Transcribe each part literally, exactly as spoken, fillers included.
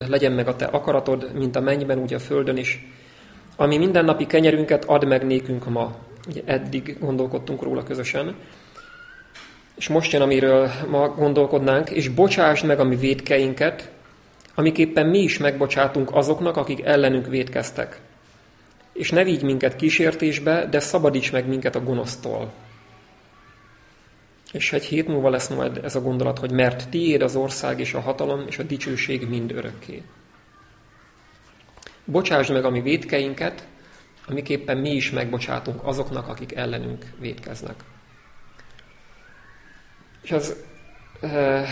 legyen meg a te akaratod, mint a mennyben, úgy a földön is. Ami mindennapi kenyerünket add meg nékünk ma. Ugye eddig gondolkodtunk róla közösen. És most jön, amiről ma gondolkodnánk, és bocsásd meg a mi vétkeinket, amiképpen mi is megbocsátunk azoknak, akik ellenünk vétkeztek. És ne vigy minket kísértésbe, de szabadíts meg minket a gonosztól. És egy hét múlva lesz majd ez a gondolat, hogy mert tiéd az ország és a hatalom és a dicsőség mind örökké. Bocsásd meg a mi vétkeinket, amiképpen mi is megbocsátunk azoknak, akik ellenünk vétkeznek. És az e,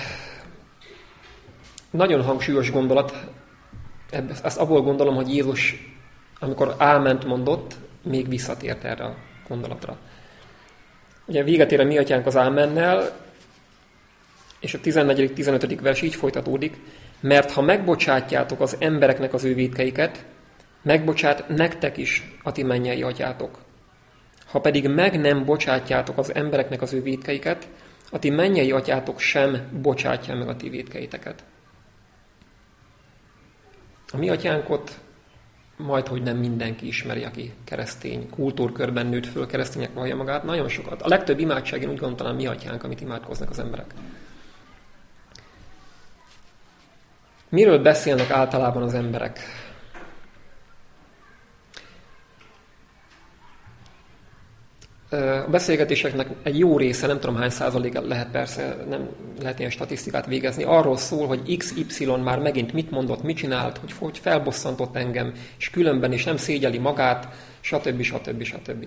nagyon hangsúlyos gondolat, ezt abból gondolom, hogy Jézus, amikor áment mondott, még visszatért erre a gondolatra. Ugye véget ér a mi atyánk az ámennel, és a tizennegyedik tizenötödik vers így folytatódik, mert ha megbocsátjátok az embereknek az ő vétkeiket, megbocsát nektek is a ti mennyei atyátok. Ha pedig meg nem bocsátjátok az embereknek az ő vétkeiket, a ti mennyei atyátok sem bocsátja meg a ti vétkeiteket. A mi atyánkot majdhogy nem mindenki ismeri, aki keresztény kultúrkörben nőtt föl, keresztények vallja magát, nagyon sokat. A legtöbb imádság, én úgy gondolom, mi atyánk, amit imádkoznak az emberek. Miről beszélnek általában az emberek? A beszélgetéseknek egy jó része, nem tudom hány százalék lehet, persze nem lehet ilyen statisztikát végezni, arról szól, hogy iksz ipszilon már megint mit mondott, mit csinált, hogy, hogy felbosszantott engem, és különben is nem szégyeli magát, stb. stb. stb.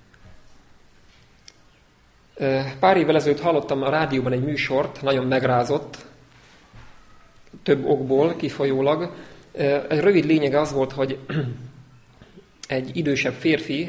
Pár évvel ezelőtt hallottam a rádióban egy műsort, nagyon megrázott, több okból kifolyólag. Egy rövid lényege az volt, hogy egy idősebb férfi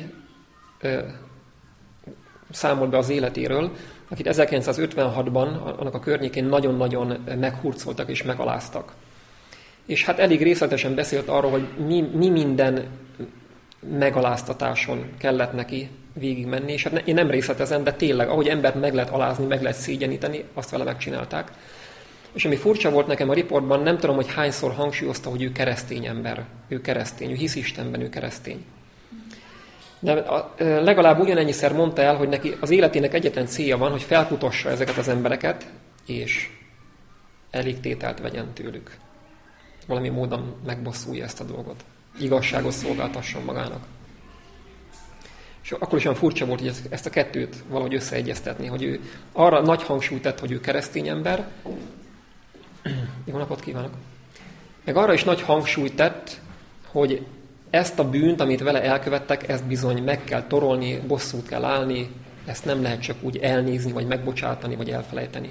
számolt be az életéről, akit ezerkilencszázötvenhatban, annak a környékén nagyon-nagyon meghurcoltak és megaláztak. És hát elég részletesen beszélt arról, hogy mi, mi minden megaláztatáson kellett neki végigmenni, és hát én nem részletezem, de tényleg, ahogy embert meg lehet alázni, meg lehet szégyeníteni, azt vele megcsinálták. És ami furcsa volt nekem a riportban, nem tudom, hogy hányszor hangsúlyozta, hogy ő keresztény ember, ő keresztény, ő hisz Istenben, ő keresztény. De legalább ugyanennyiszer mondta el, hogy neki az életének egyetlen célja van, hogy felkutossa ezeket az embereket, és elégtételt vegyen tőlük. Valami módon megbosszulja ezt a dolgot. Igazságot szolgáltasson magának. És akkor is olyan furcsa volt, hogy ezt a kettőt valahogy összeegyeztetni, hogy ő arra nagy hangsúlyt tett, hogy ő keresztény ember. Jó napot kívánok! Meg arra is nagy hangsúlyt tett, hogy ezt a bűnt, amit vele elkövettek, ezt bizony meg kell torolni, bosszút kell állni, ezt nem lehet csak úgy elnézni, vagy megbocsátani, vagy elfelejteni.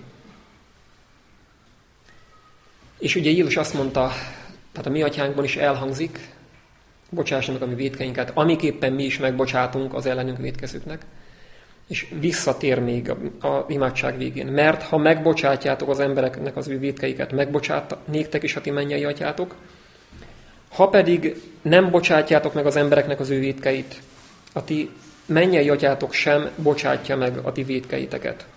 És ugye Jézus azt mondta, tehát a mi atyánkban is elhangzik, bocsáss meg a mi vétkeinket, amiképpen mi is megbocsátunk az ellenünk vétkezőknek, és visszatér még a, a imádság végén. Mert ha megbocsátjátok az embereknek az ő vétkeiket, megbocsát néktek is a ti mennyei atyátok, ha pedig nem bocsátjátok meg az embereknek az ő vétkeit, a ti mennyei atyátok sem bocsátja meg a ti vétkeiteket.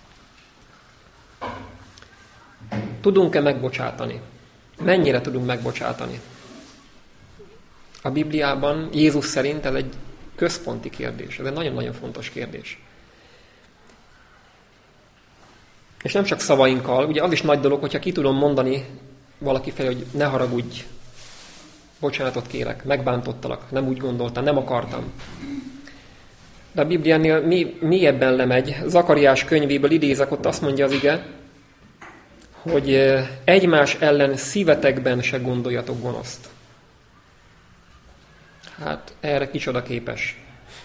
Tudunk-e megbocsátani? Mennyire tudunk megbocsátani? A Bibliában Jézus szerint ez egy központi kérdés, ez egy nagyon-nagyon fontos kérdés. És nem csak szavainkkal, ugye az is nagy dolog, hogyha ki tudom mondani valaki felé, hogy ne haragudj, bocsánatot kérek, megbántottalak, nem úgy gondoltam, nem akartam. De a Bibliánél mi, mélyebben lemegy. Zakariás könyvéből idézek, ott azt mondja az ige, hogy egymás ellen szívetekben se gondoljatok gonoszt. Hát erre kicsoda képes.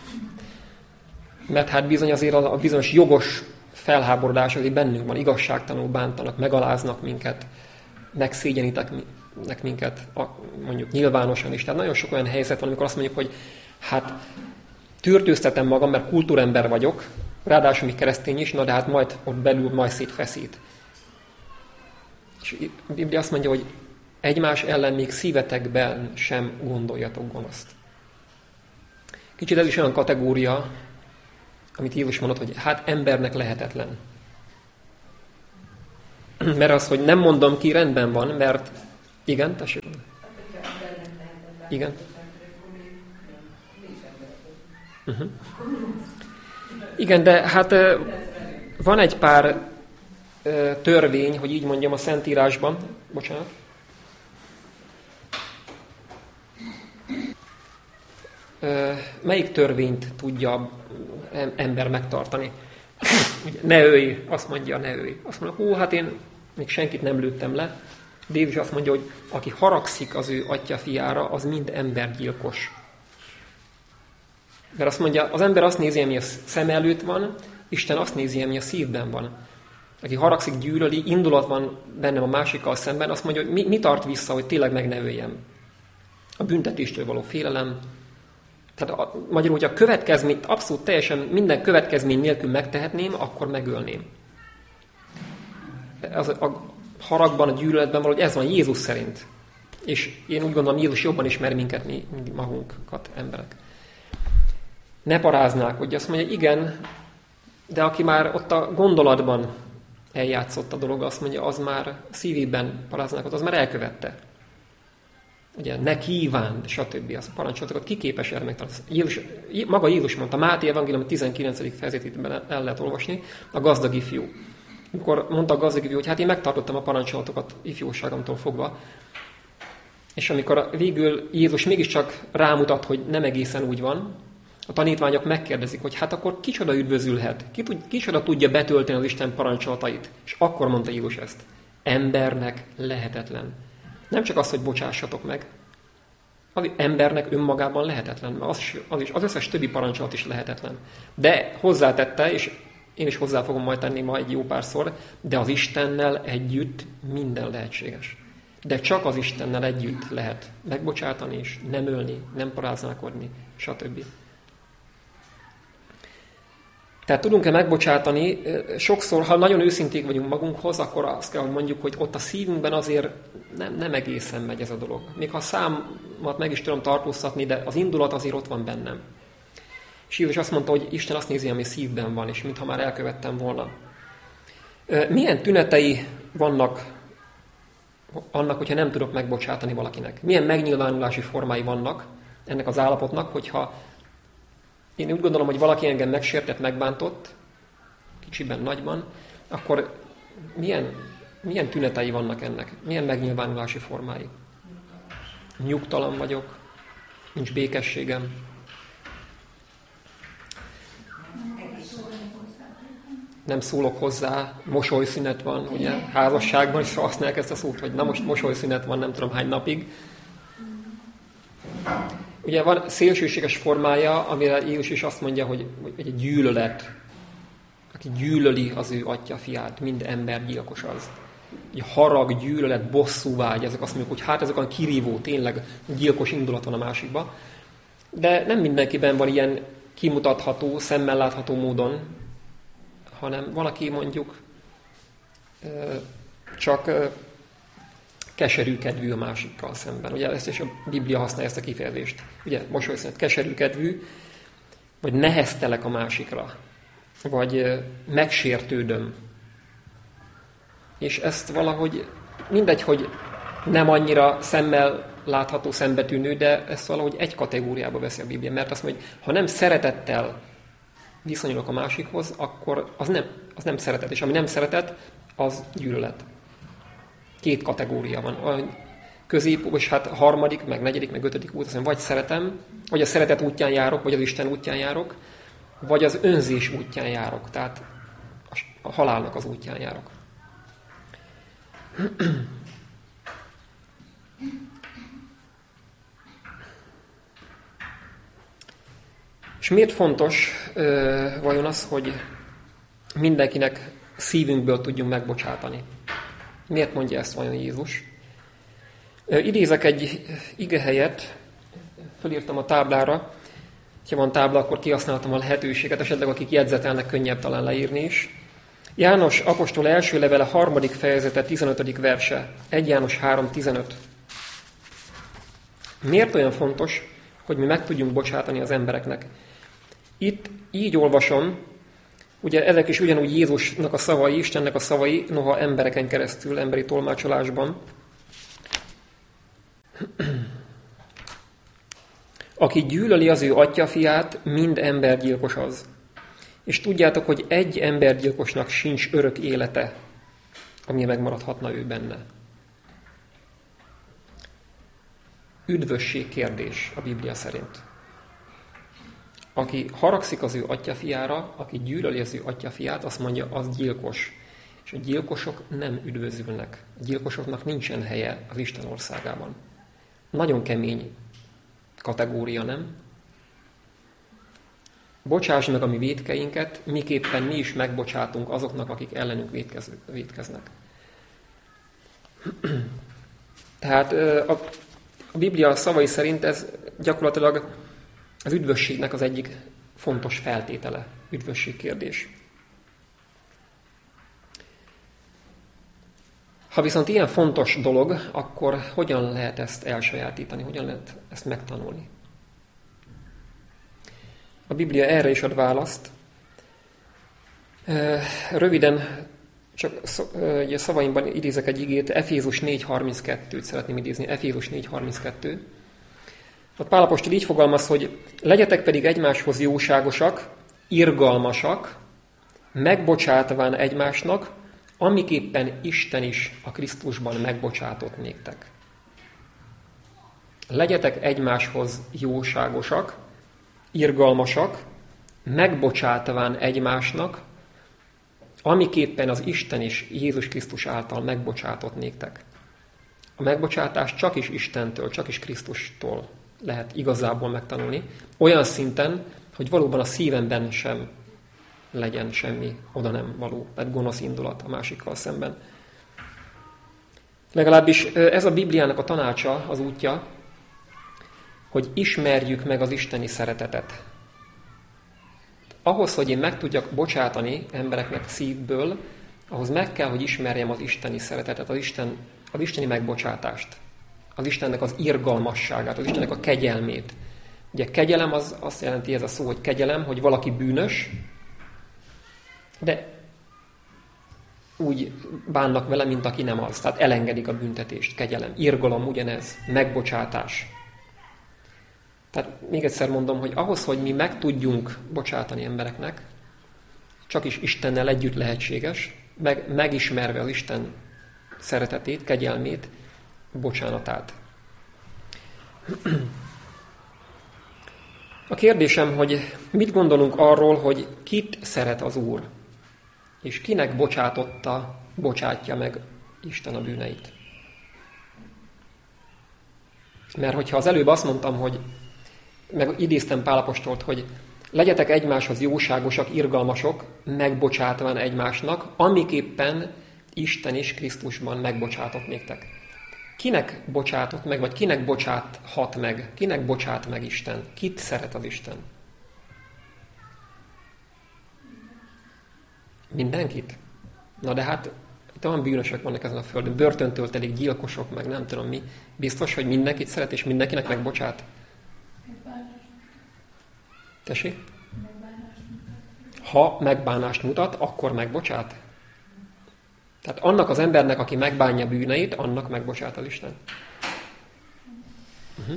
Mert hát bizony azért a bizonyos jogos felháborodás azért bennünk van, igazságtalanul bántanak, megaláznak minket, megszégyenítenek minket, mondjuk nyilvánosan is. Tehát nagyon sok olyan helyzet van, amikor azt mondjuk, hogy hát tűrtőztetem magam, mert kultúrember vagyok, ráadásul még keresztény is, na de hát majd ott belül majd szétfeszít. És a Biblia azt mondja, hogy egymás ellen még szívetekben sem gondoljatok gonoszt. Kicsit ez is olyan kategória, amit Jézus mondott, hogy hát embernek lehetetlen. Mert az, hogy nem mondom ki, rendben van, mert Igen, tessék. Igen. Uh-huh. Igen, de hát van egy pár törvény, hogy így mondjam, a Szentírásban. Bocsánat. Melyik törvényt tudja ember megtartani? Ne ölj, azt mondja, ne ölj. Azt mondja, hú, hát én még senkit nem lőttem le. De Jézus azt mondja, hogy aki haragszik az ő atya fiára, az mind embergyilkos. Mert azt mondja, az ember azt nézi, ami a szem előtt van, Isten azt nézi, ami a szívben van. Aki haragszik, gyűlöli, indulat van bennem a másikkal szemben, azt mondja, hogy mi, mi tart vissza, hogy tényleg meg ne öljem. A büntetéstől való félelem. Tehát a, magyarul, hogy a következményt, abszolút teljesen minden következmény nélkül megtehetném, akkor megölném. Az, a haragban, a gyűlöletben valahogy ez van Jézus szerint. És én úgy gondolom, Jézus jobban ismer minket, mi magunkat, emberek. Ne paráznák, hogy azt mondja, igen, de aki már ott a gondolatban eljátszott a dolog, azt mondja, az már szívében paráznák, az már elkövette. Ugye, ne kívánd, stb. Az parancsolatokat ki képes erre megtartani. Jézus, maga Jézus mondta, Máté evangélium tizenkilencedik fejezetében el lehet olvasni, a gazdag ifjú. Amikor mondta a gazdag ifjú, hogy hát én megtartottam a parancsolatokat ifjúságomtól fogva, és amikor végül Jézus mégiscsak rámutat, hogy nem egészen úgy van, a tanítványok megkérdezik, hogy hát akkor kicsoda üdvözülhet, ki tud, kicsoda tudja betölteni az Isten parancsolatait. És akkor mondta Jézus ezt. Embernek lehetetlen. Nem csak az, hogy bocsássatok meg. Az embernek önmagában lehetetlen, mert az, az, is, az összes többi parancsolat is lehetetlen. De hozzátette, és én is hozzá fogom majd tenni ma egy jó párszor, de az Istennel együtt minden lehetséges. De csak az Istennel együtt lehet megbocsátani is, nem ölni, nem paráználkodni, stb. Tehát tudunk-e megbocsátani? Sokszor, ha nagyon őszinték vagyunk magunkhoz, akkor azt kell, hogy mondjuk, hogy ott a szívünkben azért nem, nem egészen megy ez a dolog. Még ha a számat meg is tudom tartóztatni, de az indulat azért ott van bennem. És Jézus azt mondta, hogy Isten azt nézi, ami szívben van, és mintha már elkövettem volna. Milyen tünetei vannak annak, hogyha nem tudok megbocsátani valakinek? Milyen megnyilvánulási formái vannak ennek az állapotnak, hogyha én úgy gondolom, hogy valaki engem megsértett, megbántott, kicsiben, nagyban, akkor milyen, milyen tünetei vannak ennek? Milyen megnyilvánulási formái? Nyugtalan vagyok, nincs békességem. Nem szólok hozzá, mosolyszünet van, ugye? Házasságban is használják ezt a szót, hogy na most mosolyszünet van, nem tudom hány napig. Ugye van szélsőséges formája, amire Jézus is azt mondja, hogy egy gyűlölet, aki gyűlöli az ő atya fiát, mind embergyilkos az. Ugye harag, gyűlölet, bosszúvágy, ezek azt mondjuk, hogy hát ezek olyan kirívó, tényleg gyilkos indulat van a másikba. De nem mindenkiben van ilyen kimutatható, szemmel látható módon, hanem valaki mondjuk csak keserű kedvű a másikkal szemben. Ugye ezt is a Biblia használja ezt a kifejezést. Ugye mosolyszünet, keserű kedvű, vagy neheztelek a másikra, vagy megsértődöm. És ezt valahogy, mindegy, hogy nem annyira szemmel látható, szembetűnő, de ezt valahogy egy kategóriába veszi a Biblia, mert azt mondja, hogy ha nem szeretettel viszonyulok a másikhoz, akkor az nem, az nem szeretet. És ami nem szeretet, az gyűlölet. Két kategória van. A közép, és hát a harmadik, meg negyedik, meg ötödik út, azt mondja, vagy szeretem, vagy a szeretet útján járok, vagy az Isten útján járok, vagy az önzés útján járok, tehát a halálnak az útján járok. És miért fontos ö, vajon az, hogy mindenkinek szívünkből tudjunk megbocsátani? Miért mondja ezt vajon Jézus? Ö, idézek egy igehelyet, felírtam a táblára. Ha van tábla, akkor kihasználtam a lehetőséget, esetleg akik jegyzetelnek, könnyebb talán leírni is. János apostol első levele harmadik fejezete, tizenötödik verse, egy János három tizenöt. Miért olyan fontos, hogy mi meg tudjunk bocsátani az embereknek? Itt így olvasom, ugye ezek is ugyanúgy Jézusnak a szavai, Istennek a szavai, noha embereken keresztül, emberi tolmácsolásban. Aki gyűlöli az ő atyafiát, mind embergyilkos az. És tudjátok, hogy egy embergyilkosnak sincs örök élete, ami megmaradhatna ő benne. Üdvösség kérdés a Biblia szerint. Aki haragszik az ő atyafiára, aki gyűlöli az ő atyafiát, azt mondja, az gyilkos. És a gyilkosok nem üdvözülnek. A gyilkosoknak nincsen helye az Isten országában. Nagyon kemény kategória, nem? Bocsáss meg a mi vétkeinket, miképpen mi is megbocsátunk azoknak, akik ellenünk vétkez, vétkeznek. Tehát a, a Biblia szavai szerint ez gyakorlatilag az üdvösségnek az egyik fontos feltétele, üdvösség kérdés. Ha viszont ilyen fontos dolog, akkor hogyan lehet ezt elsajátítani, hogyan lehet ezt megtanulni? A Biblia erre is ad választ. Röviden, csak szavaimban idézek egy igét, Efézus négy harminckettőt szeretném idézni, Efézus négy harminckettő. Ott Pál apostol így fogalmaz, hogy legyetek pedig egymáshoz jóságosak, irgalmasak, megbocsátván egymásnak, amiképpen Isten is a Krisztusban megbocsátott néktek. Legyetek egymáshoz jóságosak, irgalmasak, megbocsátván egymásnak, amiképpen az Isten is Jézus Krisztus által megbocsátott néktek. A megbocsátást csak is Istentől, csak is Krisztustól lehet igazából megtanulni, olyan szinten, hogy valóban a szívemben sem legyen semmi oda nem való, tehát gonosz indulat a másikkal szemben. Legalábbis ez a Bibliának a tanácsa, az útja, hogy ismerjük meg az isteni szeretetet. Ahhoz, hogy én meg tudjak bocsátani embereknek szívből, ahhoz meg kell, hogy ismerjem az isteni szeretetet, az, Isten, az isteni megbocsátást, az Istennek az irgalmasságát, az Istennek a kegyelmét. Ugye kegyelem az azt jelenti ez a szó, hogy kegyelem, hogy valaki bűnös, de úgy bánnak vele, mint aki nem az. Tehát elengedik a büntetést, kegyelem. Irgalom ugyanez, megbocsátás. Tehát még egyszer mondom, hogy ahhoz, hogy mi meg tudjunk bocsátani embereknek, csak is Istennel együtt lehetséges, meg, megismerve az Isten szeretetét, kegyelmét, bocsánatát. A kérdésem, hogy mit gondolunk arról, hogy kit szeret az Úr, és kinek bocsátotta, bocsátja meg Isten a bűneit. Mert hogyha az előbb azt mondtam, hogy meg idéztem Pál apostolt, hogy legyetek egymáshoz jóságosak, irgalmasok, megbocsátván egymásnak, amiképpen Isten is Krisztusban megbocsátott néktek. Kinek bocsátott meg, vagy kinek bocsáthat meg? Kinek bocsát meg Isten? Kit szeret az Isten? Mindenkit? Na de hát itt olyan bűnösök vannak ezen a földön, börtöntől telik, gyilkosok, meg nem tudom mi. Biztos, hogy mindenkit szeret, és mindenkinek megbocsát? Tessék? Ha megbánást mutat, akkor megbocsát? Tehát annak az embernek, aki megbánja bűneit, annak megbocsát az Isten. Uh-huh.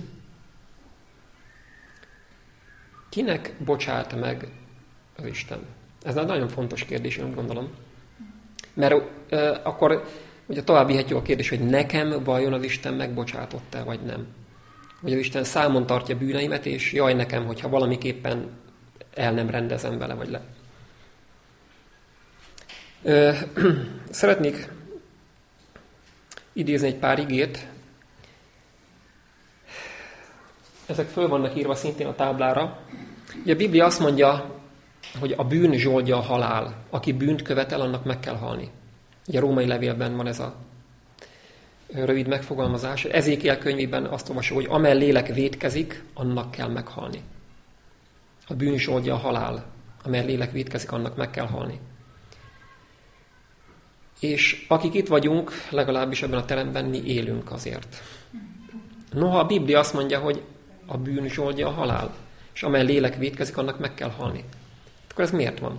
Kinek bocsát meg az Isten? Ez egy nagyon fontos kérdés, én úgy gondolom. Mert uh, akkor ugye tovább vihetjük a kérdés, hogy nekem vajon az Isten megbocsátott-e, vagy nem. Vagy az Isten számon tartja bűneimet, és jaj nekem, hogyha valamiképpen el nem rendezem vele, vagy le. Uh, szeretnék idézni egy pár igét. Ezek föl vannak írva szintén a táblára. Ugye a Biblia azt mondja, hogy a bűn zsoldja a halál. Aki bűnt követel, annak meg kell halni. Ugye a római levélben van ez a rövid megfogalmazás. Ezékiel könyvében azt olvasó, hogy amely lélek vétkezik, annak kell meghalni. A bűn zsoldja a halál. Amely lélek vétkezik, annak meg kell halni. És akik itt vagyunk, legalábbis ebben a teremben, mi élünk azért. Noha a Biblia azt mondja, hogy a bűn zsoldja a halál, és amely lélek vétkezik, annak meg kell halni. Akkor ez miért van?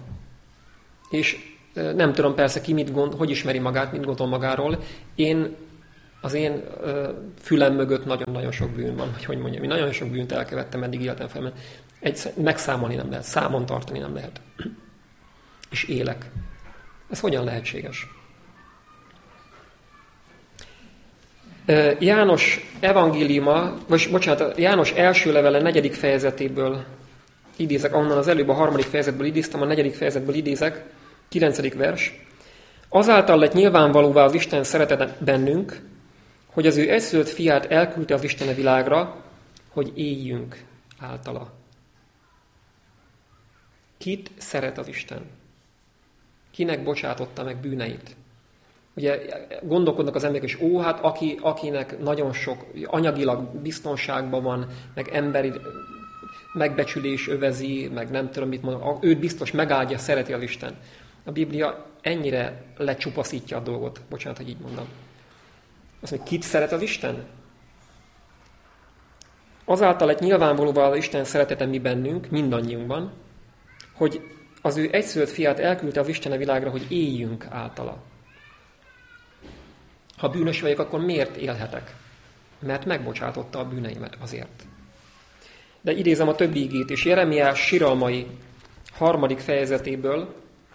És nem tudom persze ki mit gond, hogy ismeri magát, mit gondol magáról. Én az én ö, fülem mögött nagyon-nagyon sok bűn van, hogy hogy mondjam, én nagyon sok bűnt elkövettem eddig életem fel, mert egy, megszámolni nem lehet, számon tartani nem lehet. És élek. Ez hogyan lehetséges? János evangéliuma, vagy bocsánat, János első levele negyedik fejezetéből idézek, onnan az előbb a harmadik fejezetből idéztem, a negyedik fejezetből idézek, kilencedik vers. Azáltal lett nyilvánvalóvá az Isten szeretete bennünk, hogy az ő egyszülött fiát elküldte az Isten a világra, hogy éljünk általa. Kit szeret az Isten? Kinek bocsátotta meg bűneit? Ugye gondolkodnak az emberek, és ó, hát aki, akinek nagyon sok anyagilag biztonságban van, meg emberi megbecsülés övezi, meg nem tudom mit mondom, őt biztos megáldja, szereti az Isten. A Biblia ennyire lecsupaszítja a dolgot. Bocsánat, hogy így mondom. Azt mondja, kit szeret az Isten? Azáltal lett nyilvánvalóvá az Isten szeretete mi bennünk, mindannyiunkban, hogy az ő egyszülött fiát elküldte az Isten a világra, hogy éljünk általa. Ha bűnös vagyok, akkor miért élhetek? Mert megbocsátotta a bűneimet azért. De idézem a többi igét is. Jeremiás siralmai harmadik fejezetéből.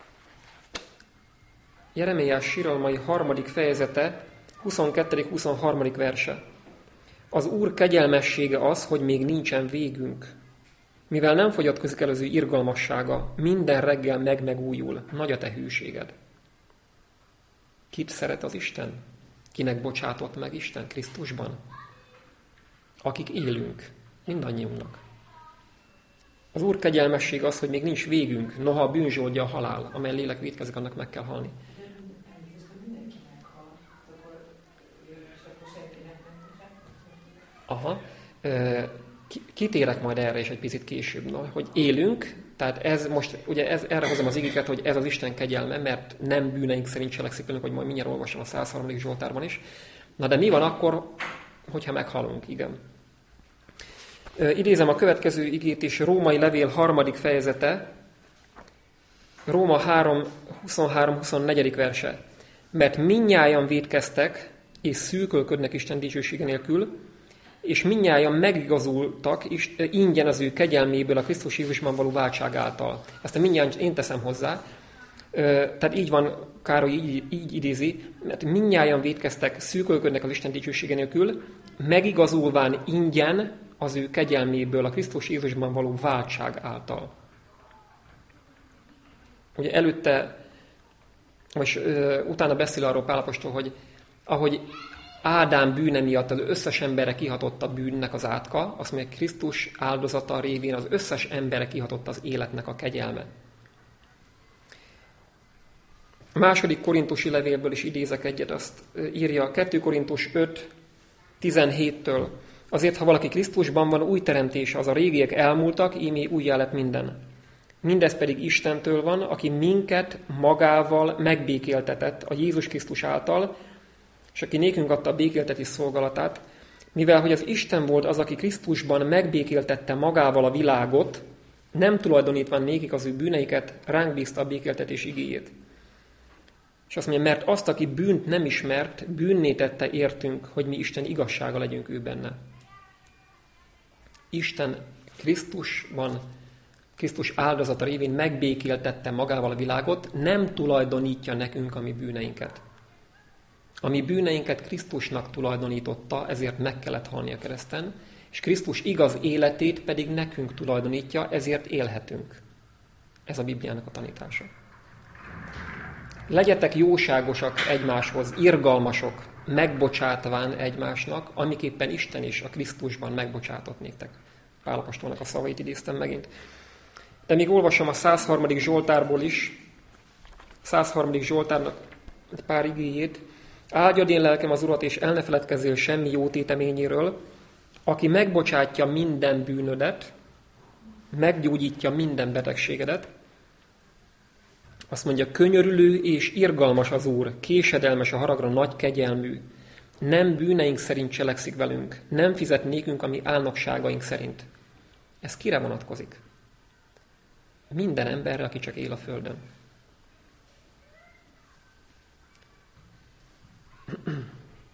Jeremiás siralmai harmadik fejezete, huszonkettő-huszonhárom verse. Az Úr kegyelmessége az, hogy még nincsen végünk. Mivel nem fogyatkozik el az ő irgalmassága, minden reggel meg-megújul. Nagy a te hűséged. Kit szeret az Isten? Kinek bocsátott meg Isten Krisztusban? Akik élünk, mindannyiunknak. Az Úr kegyelmesség az, hogy még nincs végünk, noha a bűnzsoldja a halál, amely lélek vétkezik, annak meg kell halni. Aha. Kitérek majd erre is egy picit később, no? Hogy élünk, tehát ez most, ugye ez, erre hozom az igéket, hogy ez az Isten kegyelme, mert nem bűneink szerint cselekszik velünk, hogy majd mindjárt olvasom a száz harmadik Zsoltárban is. Na de mi van akkor, hogyha meghalunk? Igen. Idézem a következő igét is, Római levél harmadik fejezete, Róma három, huszonhárom-huszonnégy verse. Mert mindnyájan vétkeztek, és szűkölködnek Isten dicsősége nélkül, és mindnyájan megigazultak is, ingyen az ő kegyelméből a Krisztus Jézusban való váltság által. Ezt a mindnyájan én teszem hozzá. Tehát így van, Károly így, így idézi, mert mindnyájan vétkeztek, szűkölködnek az Isten dicsősége nélkül, megigazulván ingyen az ő kegyelméből a Krisztus Jézusban való váltság által. Ugye előtte, most ö, utána beszél arról Pál apostol, hogy ahogy Ádám bűne miatt az összes emberre kihatott a bűnnek az átka, azt mondja, Krisztus áldozata révén az összes emberre kihatott az életnek a kegyelme. A második korintusi levélből is idézek egyet, azt írja kettő Korintus öt tizenhéttől. Azért, ha valaki Krisztusban van, új teremtése, az a régiek elmúltak, ímé újjá lett minden. Mindez pedig Istentől van, aki minket magával megbékéltetett a Jézus Krisztus által, és aki nékünk adta a békéltetés szolgálatát, mivel hogy az Isten volt az, aki Krisztusban megbékéltette magával a világot, nem tulajdonítva nékik az ő bűneiket, ránk bízta a békéltetés igéjét. És azt mondja, mert azt, aki bűnt nem ismert, bűnné tette értünk, hogy mi Isten igazsága legyünk ő benne. Isten Krisztusban, Krisztus áldozata révén megbékéltette magával a világot, nem tulajdonítja nekünk a mi bűneinket. A mi bűneinket Krisztusnak tulajdonította, ezért meg kellett halni a kereszten, és Krisztus igaz életét pedig nekünk tulajdonítja, ezért élhetünk. Ez a Bibliának a tanítása. Legyetek jóságosak egymáshoz, irgalmasok, megbocsátván egymásnak, amiképpen Isten is a Krisztusban megbocsátott néktek. Pál apostolnak a szavait idéztem megint. De még olvasom a száz harmadik Zsoltárból is, száz harmadik Zsoltárnak egy pár igéjét. Áldjad én lelkem az Urat, és el ne feledkezzél semmi jó téteményéről, aki megbocsátja minden bűnödet, meggyógyítja minden betegségedet. Azt mondja, könyörülő és irgalmas az Úr, késedelmes a haragra, nagy kegyelmű. Nem bűneink szerint cselekszik velünk, nem fizet nékünk a mi álnokságaink szerint. Ez kire vonatkozik? Minden emberre, aki csak él a földön.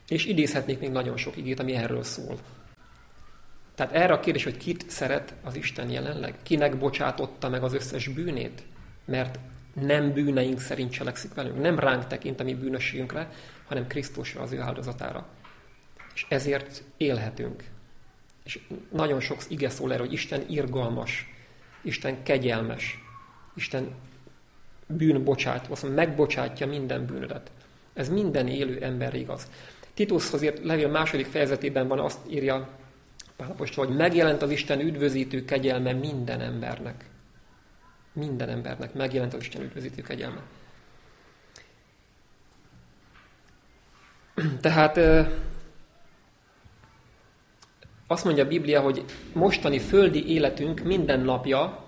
És idézhetnék még nagyon sok igét, ami erről szól. Tehát erre a kérdés, hogy kit szeret az Isten jelenleg? Kinek bocsátotta meg az összes bűnét? Mert nem bűneink szerint cselekszik velünk. Nem ránk tekint a mi bűnösségünkre, hanem Krisztusra, az ő áldozatára. És ezért élhetünk. És nagyon sok ige szól erről, hogy Isten irgalmas, Isten kegyelmes, Isten bűnbocsátó, azt mondja, megbocsátja minden bűnödet. Ez minden élő emberre igaz. Titushoz írt levél második fejezetében van, azt írja Pál apostol, hogy megjelent az Isten üdvözítő kegyelme minden embernek. Minden embernek megjelent az Isten üdvözítő kegyelme. Tehát azt mondja a Biblia, hogy mostani földi életünk minden napja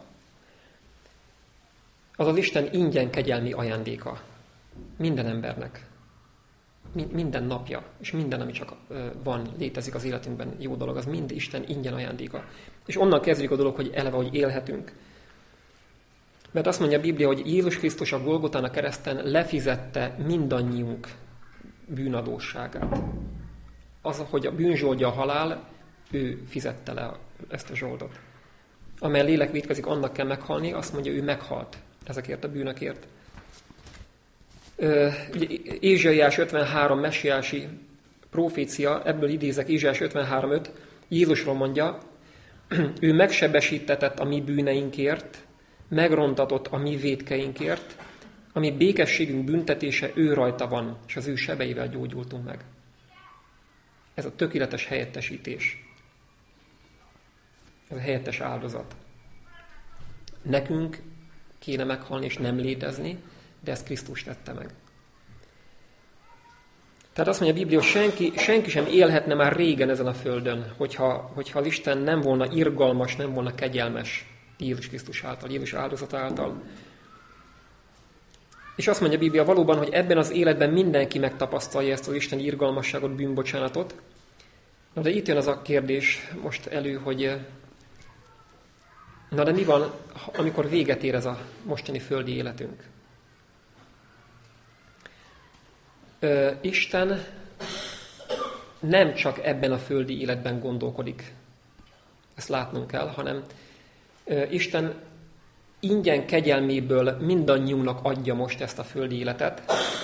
az az Isten ingyen kegyelmi ajándéka. Minden embernek. Minden napja, és minden, ami csak van, létezik az életünkben, jó dolog, az mind Isten ingyen ajándéka. És onnan kezdődik a dolog, hogy eleve, hogy élhetünk. Mert azt mondja a Biblia, hogy Jézus Krisztus a Golgotán a kereszten lefizette mindannyiunk bűnadósságát. Az, hogy a bűnzsoldja a halál, ő fizette le ezt a zsoldot. Amely a lélek vétkezik, annak kell meghalni, azt mondja, ő meghalt ezekért a bűnökért. Ézsaiás ötvenhárom messiási profécia, ebből idézek Ézsaiás ötvenhárom öt, Jézusról mondja, ő megsebesítetett a mi bűneinkért, megrontatott a mi vétkeinkért, a mi békességünk büntetése ő rajta van, és az ő sebeivel gyógyultunk meg. Ez a tökéletes helyettesítés. Ez a helyettes áldozat. Nekünk kéne meghalni és nem létezni, de ezt Krisztus tette meg. Tehát azt mondja a Biblia, hogy senki, senki sem élhetne már régen ezen a földön, hogyha, hogyha az Isten nem volna irgalmas, nem volna kegyelmes Jézus Krisztus által, Jézus áldozata által. És azt mondja a Biblia valóban, hogy ebben az életben mindenki megtapasztalja ezt az Isten irgalmasságot, bűnbocsánatot. Na de itt jön az a kérdés most elő, hogy na de mi van, amikor véget ér ez a mostani földi életünk? Ö, Isten nem csak ebben a földi életben gondolkodik, ezt látnunk kell, hanem ö, Isten ingyen kegyelméből mindannyiunknak adja most ezt a földi életet,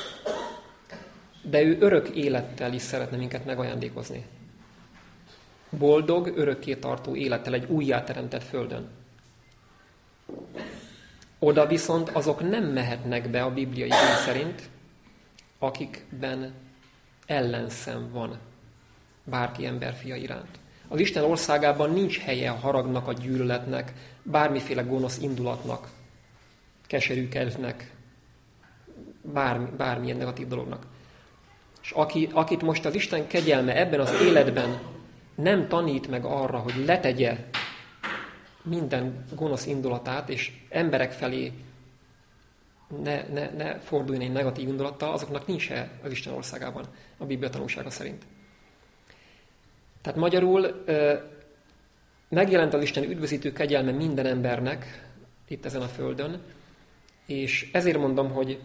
de ő örök élettel is szeretne minket megajándékozni. Boldog, örökké tartó élettel egy újjáteremtett földön. Oda viszont azok nem mehetnek be a bibliai igény szerint, akikben ellenszem van bárki emberfia iránt. Az Isten országában nincs helye a haragnak, a gyűlöletnek, bármiféle gonosz indulatnak, keserű kedvnek, bármi, bármilyen negatív dolognak. És aki, akit most az Isten kegyelme ebben az életben nem tanít meg arra, hogy letegye minden gonosz indulatát, és emberek felé ne, ne, ne forduljon egy negatív indulattal, azoknak nincs -e az Isten országában, a Biblia tanúsága szerint. Tehát magyarul megjelent az Isten üdvözítő kegyelme minden embernek itt ezen a földön, és ezért mondom, hogy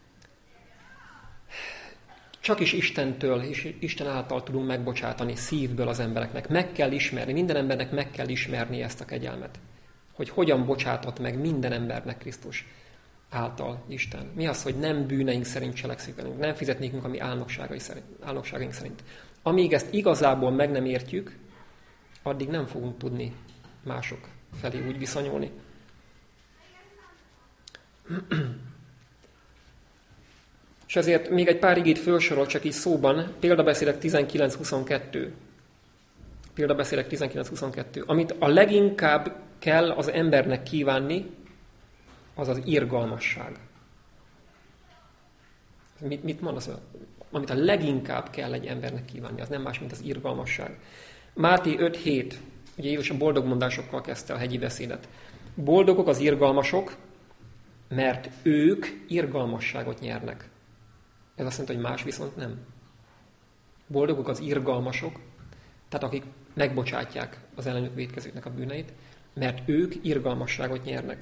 csak is Istentől és Isten által tudunk megbocsátani szívből az embereknek. Meg kell ismerni, minden embernek meg kell ismerni ezt a kegyelmet. Hogy hogyan bocsátott meg minden embernek Krisztus által Isten. Mi az, hogy nem bűneink szerint cselekszik velünk, nem fizetnékünk a mi álnokságaink szerint. Amíg ezt igazából meg nem értjük, addig nem fogunk tudni mások felé úgy viszonyulni. És ezért még egy pár igét felsorol csak így szóban, példabeszédek tizenkilenc huszonkettő. Példabeszédek tizenkilenc huszonkettő. Amit a leginkább kell az embernek kívánni, az az irgalmasság. Mit, mit mond az? Amit a leginkább kell egy embernek kívánni, az nem más, mint az irgalmasság. Máté öt hét, ugye Jézus a boldogmondásokkal kezdte a hegyi beszédet. Boldogok az irgalmasok, mert ők irgalmasságot nyernek. Ez azt mondja, hogy más viszont nem. Boldogok az irgalmasok, tehát akik megbocsátják az ellenük vétkezőknek a bűneit, mert ők irgalmasságot nyernek.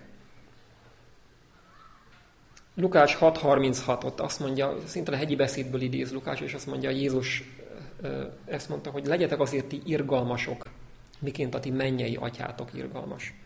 Lukács hat harminchat, ott azt mondja, szinte a hegyi beszédből idéz Lukács, és azt mondja, Jézus ezt mondta, hogy legyetek azért ti irgalmasok, miként a ti mennyei atyátok irgalmas.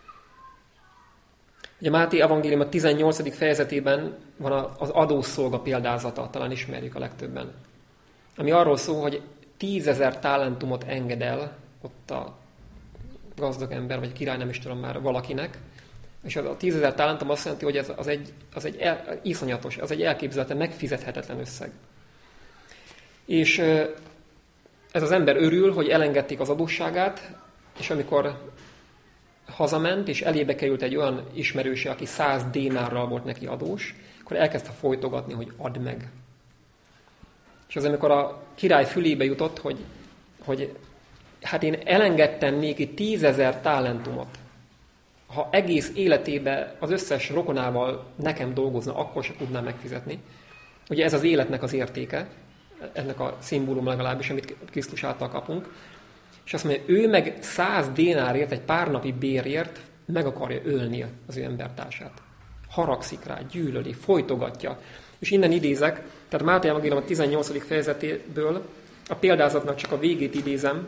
Ugye Máté evangélium a tizennyolcadik fejezetében van az adószolga példázata, talán ismerjük a legtöbben. Ami arról szól, hogy tízezer talentumot enged el ott a gazdag ember, vagy király, nem is tudom már valakinek, és a tízezer talentum azt jelenti, hogy ez az egy, az egy el, iszonyatos, az egy elképzelhetően megfizethetetlen összeg. És ez az ember örül, hogy elengedték az adósságát, és amikor hazament, és elébe került egy olyan ismerőse, aki száz dénárral volt neki adós, akkor elkezdte folytogatni, hogy add meg. És az, amikor a király fülébe jutott, hogy, hogy hát én elengedtem néki tízezer talentumot, ha egész életében az összes rokonával nekem dolgozna, akkor se tudná megfizetni. Ugye ez az életnek az értéke, ennek a szimbólum legalábbis, amit Krisztus által kapunk. És azt mondja, ő meg száz dénárért, egy pár napi bérért meg akarja ölni az ő embertársát. Haragszik rá, gyűlöli, folytogatja. És innen idézek, tehát Máté evangélium a tizennyolcadik fejezetéből, a példázatnak csak a végét idézem.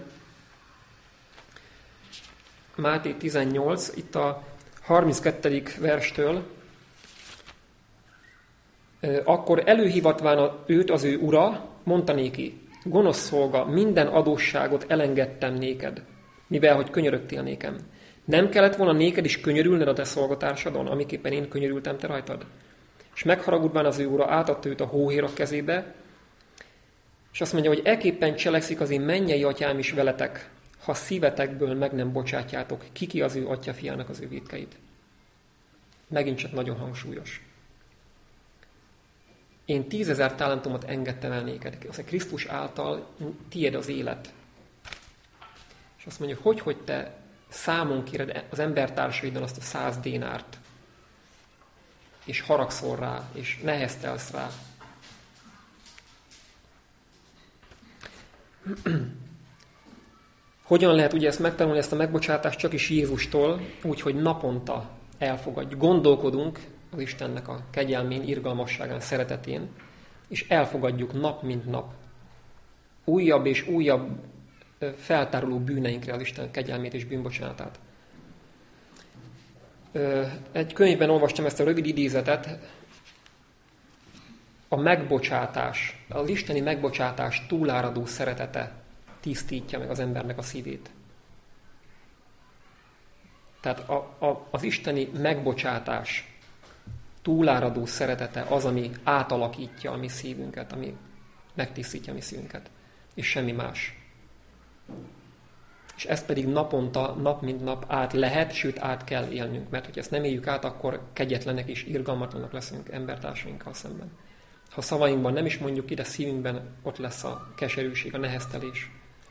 Máté tizennyolc, itt a harminckettedik verstől. Akkor előhívatván őt az ő ura, mondta néki, gonosz szolga, minden adósságot elengedtem néked, mivel hogy könyörögtél nékem. Nem kellett volna néked is könyörülned a te szolgatársadon, amiképpen én könyörültem te rajtad? És megharagudván az ő ura átadta őt a hóhérok kezébe, és azt mondja, hogy ekképpen cselekszik az én mennyei atyám is veletek, ha szívetekből meg nem bocsátjátok, kiki az ő atya fiának az ő vétkeit. Megint csak nagyon hangsúlyos. Én tízezer talentumot engedtem el néked. Azt Krisztus által tiéd az élet. És azt mondja, hogy, hogy te számon kéred az embertársaiddal azt a száz dénárt, és haragszol rá, és neheztelsz rá. Hogyan lehet ugye ezt megtanulni, ezt a megbocsátást csak is Jézustól, úgyhogy naponta elfogadjuk. Gondolkodunk az Istennek a kegyelmén, irgalmasságán, szeretetén, és elfogadjuk nap mint nap újabb és újabb feltáruló bűneinkre az Isten kegyelmét és bűnbocsánatát. Egy könyvben olvastam ezt a rövid idézetet, a megbocsátás, az isteni megbocsátás túláradó szeretete tisztítja meg az embernek a szívét. Tehát a, a, az isteni megbocsátás túláradó szeretete az, ami átalakítja a mi szívünket, ami megtisztítja a mi szívünket, és semmi más. És ezt pedig naponta, nap mint nap át lehet, sőt át kell élnünk, mert hogyha ezt nem éljük át, akkor kegyetlenek és irgalmatlanak leszünk embertársainkkal szemben. Ha szavainkban nem is mondjuk ki, de szívünkben ott lesz a keserűség, a neheztelés.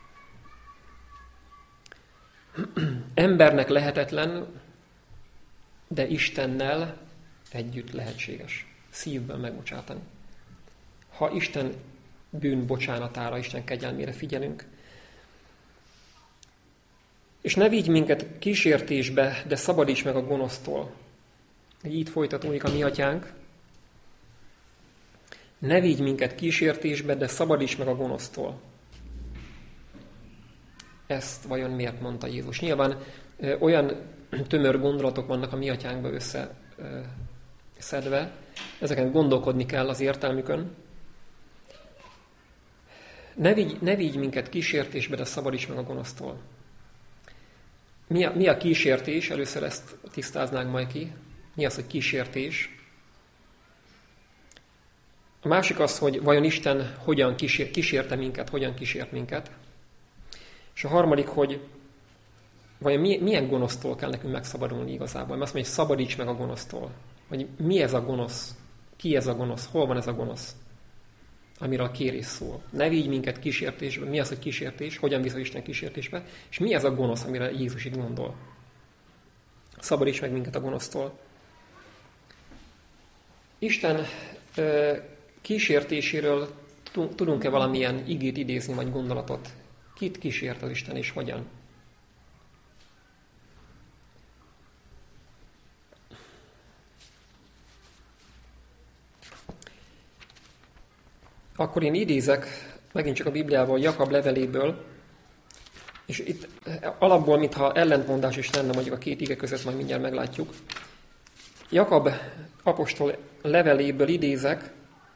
Embernek lehetetlen, de Istennel együtt lehetséges. Szívből megbocsátani. Ha Isten bűnbocsánatára, Isten kegyelmére figyelünk, és ne vigy minket kísértésbe, de szabadíts meg a gonosztól. Így folytatódik a mi atyánk. Ne vigy minket kísértésbe, de szabadíts meg a gonosztól. Ezt vajon miért mondta Jézus? Nyilván ö, olyan tömör gondolatok vannak a mi atyánkba összeszedve, ezeken gondolkodni kell az értelmükön. Ne vigy, ne vigy minket kísértésbe, de szabadíts meg a gonosztól. Mi a, mi a kísértés? Először ezt tisztáznánk majd ki. Mi az, hogy kísértés? A másik az, hogy vajon Isten hogyan kísér, kísérte minket, hogyan kísért minket. És a harmadik, hogy vajon milyen gonosztól kell nekünk megszabadulni igazából. Mert azt mondja, hogy szabadíts meg a gonosztól. Hogy mi ez a gonosz? Ki ez a gonosz? Hol van ez a gonosz? Amiről a kérés szól. Ne vigy minket kísértésbe. Mi az, hogy kísértés? Hogyan visz Isten kísértésbe? És mi ez a gonosz, amire Jézus itt gondol? Szabadíts meg minket a gonosztól. Isten ö, kísértéséről tudunk-e valamilyen igét idézni, vagy gondolatot? Kit kísért az Isten, és hogyan? Akkor én idézek megint csak a Bibliával, Jakab leveléből, és itt alapból, mintha ellentmondás is lenne mondjuk a két ige között, majd mindjárt meglátjuk. Jakab apostol leveléből idézek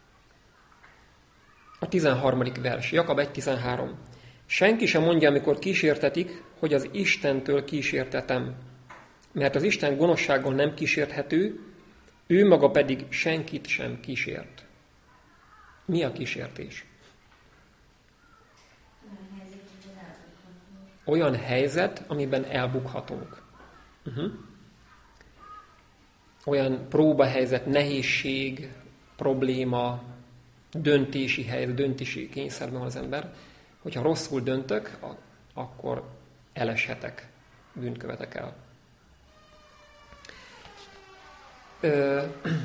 a tizenharmadik vers, Jakab egy tizenhárom. Senki sem mondja, amikor kísértetik, hogy az Istentől kísértetem, mert az Isten gonoszsággal nem kísérthető, ő maga pedig senkit sem kísért. Mi a kísértés? Olyan helyzet, amiben elbukhatunk. Uh-huh. Olyan próbahelyzet, nehézség, probléma, döntési helyzet, döntési kényszerben van az ember. Hogyha rosszul döntök, akkor eleshetek, bűnt követek el. Ö...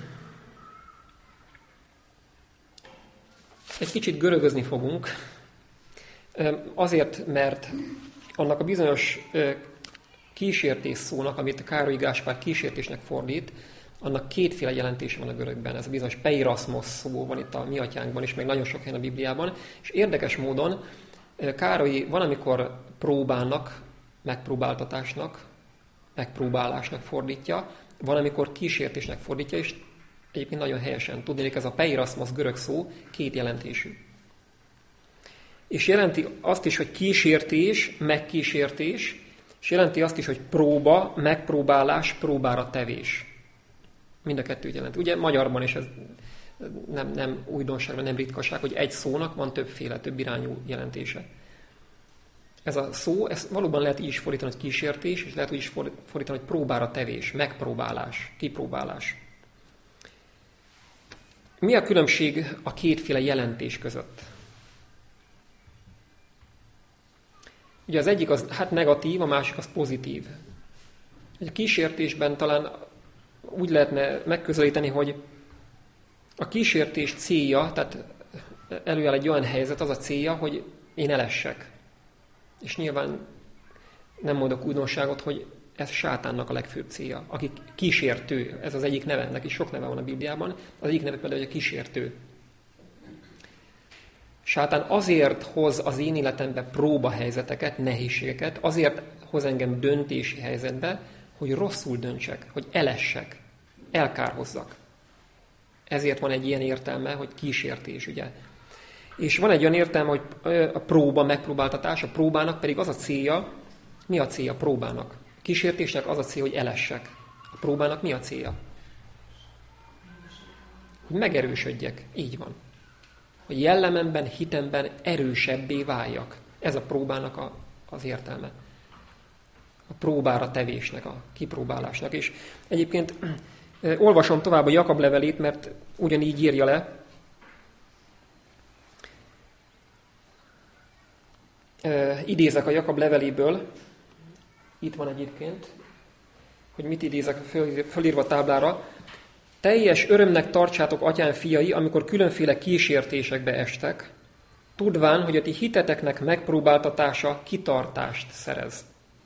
Egy kicsit görögözni fogunk, azért, mert annak a bizonyos kísértés szónak, amit Károly Gáspár kísértésnek fordít, annak kétféle jelentése van a görögben. Ez a bizonyos peiraszmos szó van itt a mi atyánkban is, meg nagyon sok helyen a Bibliában. És érdekes módon Károly van, amikor próbálnak, megpróbáltatásnak, megpróbálásnak fordítja, van, amikor kísértésnek fordítja, és egyébként nagyon helyesen. Tudnék, ez a peiraszmos görög szó két jelentésű. És jelenti azt is, hogy kísértés, megkísértés, és jelenti azt is, hogy próba, megpróbálás, próbára tevés. Mind a kettőt jelenti. Ugye magyarban is ez nem, nem újdonság, nem ritkaság, hogy egy szónak van többféle, több irányú jelentése. Ez a szó, ezt valóban lehet így is fordítani, hogy kísértés, és lehet úgy is fordítani, hogy próbára tevés, megpróbálás, kipróbálás. Mi a különbség a kétféle jelentés között? Ugye az egyik az hát negatív, a másik az pozitív. A kísértésben talán úgy lehetne megközelíteni, hogy a kísértés célja, tehát előáll egy olyan helyzet, az a célja, hogy én elessek. És nyilván nem mondok újdonságot, hogy ez sátánnak a legfőbb célja, aki kísértő. Ez az egyik neve, neki sok neve van a Bibliában. Az egyik neve például, hogy a kísértő. Sátán azért hoz az én életembe próbahelyzeteket, nehézségeket, azért hoz engem döntési helyzetbe, hogy rosszul döntsek, hogy elessek, elkárhozzak. Ezért van egy ilyen értelme, hogy kísértés, ugye. És van egy olyan értelme, hogy a próba, megpróbáltatás, a próbának pedig az a célja, mi a célja a próbának? A kísértésnek az a célja, hogy elessek. A próbának mi a célja? Hogy megerősödjek. Így van. Hogy jellememben, hitemben erősebbé váljak. Ez a próbának a, az értelme. A próbára tevésnek, a kipróbálásnak. És egyébként olvasom tovább a Jakab levelét, mert ugyanígy írja le. Idézek a Jakab leveléből. Itt van egyébként, hogy mit idézek föl, fölírva a táblára. Teljes örömnek tartsátok, atyám fiai, amikor különféle kísértésekbe estek, tudván, hogy a ti hiteteknek megpróbáltatása kitartást szerez.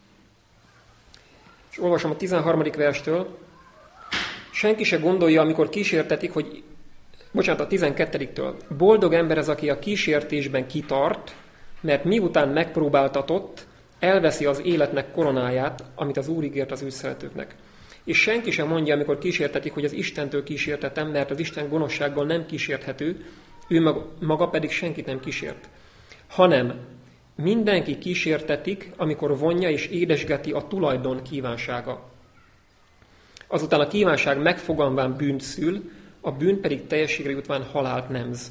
És olvasom a tizenharmadik verstől. Senki se gondolja, amikor kísértetik, hogy, bocsánat, a tizenkettediktől. Boldog ember az, aki a kísértésben kitart, mert miután megpróbáltatott, elveszi az életnek koronáját, amit az Úr ígért az ő szeretőknek. És senki sem mondja, amikor kísértetik, hogy az Istentől kísértetem, mert az Isten gonoszsággal nem kísérthető, ő maga pedig senkit nem kísért. Hanem mindenki kísértetik, amikor vonja és édesgeti a tulajdon kívánsága. Azután a kívánság megfogalmán bűnt szül, a bűn pedig teljességre jutván halált nemz.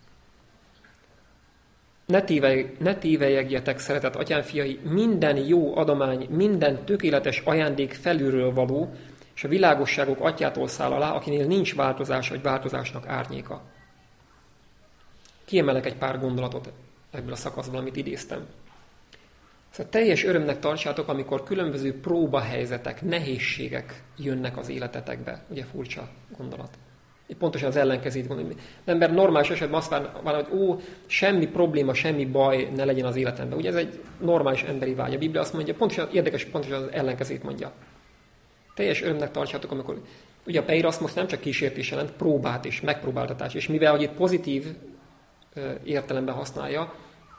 Ne, tévej, ne tévejegjetek, szeretett atyám fiai, minden jó adomány, minden tökéletes ajándék felülről való, és a világosságok atyától száll alá, akinél nincs változás vagy változásnak árnyéka. Kiemelek egy pár gondolatot ebből a szakaszból, amit idéztem. Szóval teljes örömnek tartsátok, amikor különböző próbahelyzetek, nehézségek jönnek az életetekbe. Ugye furcsa gondolat. Pontosan az ellenkezőt gondolom. Az ember normális esetben azt várja, hogy ó, semmi probléma, semmi baj ne legyen az életemben. Ugye ez egy normális emberi vágy. A Biblia azt mondja, pontosan érdekes, pontosan az ellenkezőt mondja. Teljes örömnek tartsátok, amikor ugye a peiraszmos nem csak kísértés jelent, próbát is, megpróbáltatás. És mivel, hogy itt pozitív értelemben használja.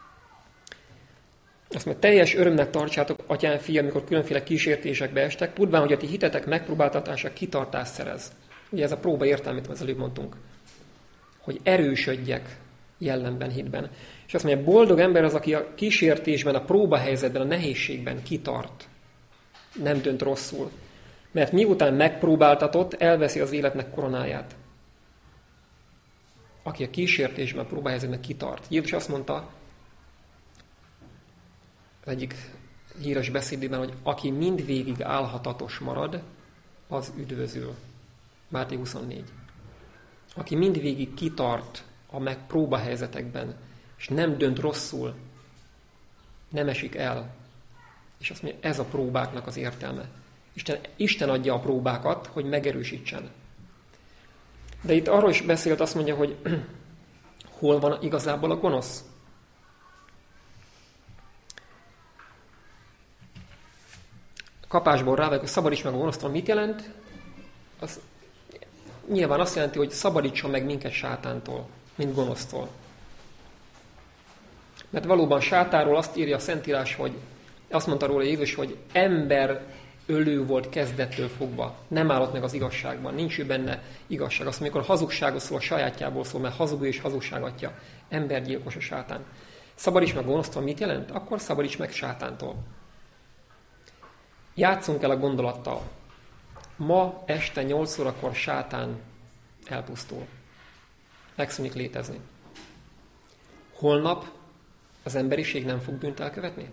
Azt mondja, teljes örömnek tartsátok, atyám, fia, amikor különféle kísértésekbe estek, tudván, hogy a ti hitetek megpróbáltatása kitartást szerez. Ugye ez a próba értelmét, amit az előbb mondtunk. Hogy erősödjek jellemben, hitben. És azt mondja, boldog ember az, aki a kísértésben, a próbahelyzetben, a nehézségben kitart. Nem dönt rosszul. Mert miután megpróbáltatott, elveszi az életnek koronáját. Aki a kísértésben, a próbahelyzetben kitart. Jézus azt mondta, az egyik híres beszédében, hogy aki mindvégig állhatatos marad, az üdvözül. Máté huszonnégy. Aki mindvégig kitart a meg próbahelyzetekben, és nem dönt rosszul, nem esik el. És azt mondja, ez a próbáknak az értelme. Isten, Isten adja a próbákat, hogy megerősítsen. De itt arról is beszélt, azt mondja, hogy hol van igazából a gonosz? Kapásból rávegy, hogy szabadíts meg a gonosztól. Mit jelent? Az nyilván azt jelenti, hogy szabadítson meg minket sátántól, mint gonosztól. Mert valóban sátáról azt írja a Szentírás, hogy azt mondta róla Jézus, hogy ember ölő volt kezdettől fogva. Nem állott meg az igazságban. Nincs ő benne igazság. Azt mondja, amikor hazugságot szól, a sajátjából szól, mert hazugő és hazugság atya. Embergyilkos a sátán. Szabadíts meg gonosztól mit jelent? Akkor szabadíts meg sátántól. Játsszunk el a gondolattal. Ma este nyolc órakor sátán elpusztul. Megszűnik létezni. Holnap az emberiség nem fog bűnt elkövetni?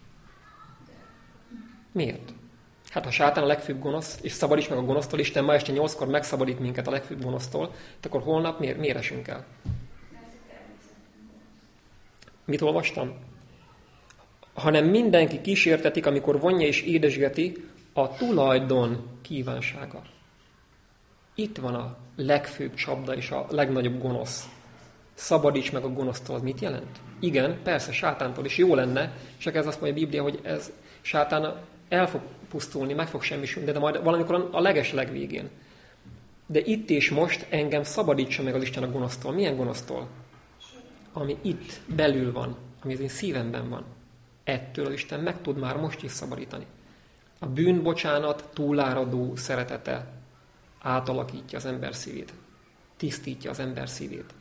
Miért? Hát ha sátán a legfőbb gonosz, és szabadíts meg a gonosztól, Isten ma este nyolckor megszabadít minket a legfőbb gonosztól, akkor holnap miért, miért esünk el? Mit olvastam? Hanem mindenki kísértetik, amikor vonja és édesgeti, a tulajdon kívánsága. Itt van a legfőbb csapda és a legnagyobb gonosz. Szabadíts meg a gonosztól, az mit jelent? Igen, persze, sátántól is jó lenne, csak ez azt mondja a Biblia, hogy ez sátán el fog pusztulni, meg fog semmisülni, de majd valamikor a leges legvégén. De itt és most engem szabadítsa meg az Isten a gonosztól. Milyen gonosztól? Ami itt belül van, ami az én szívemben van. Ettől az Isten meg tud már most is szabadítani. A bűnbocsánat túláradó szeretete átalakítja az ember szívét. Tisztítja az ember szívét.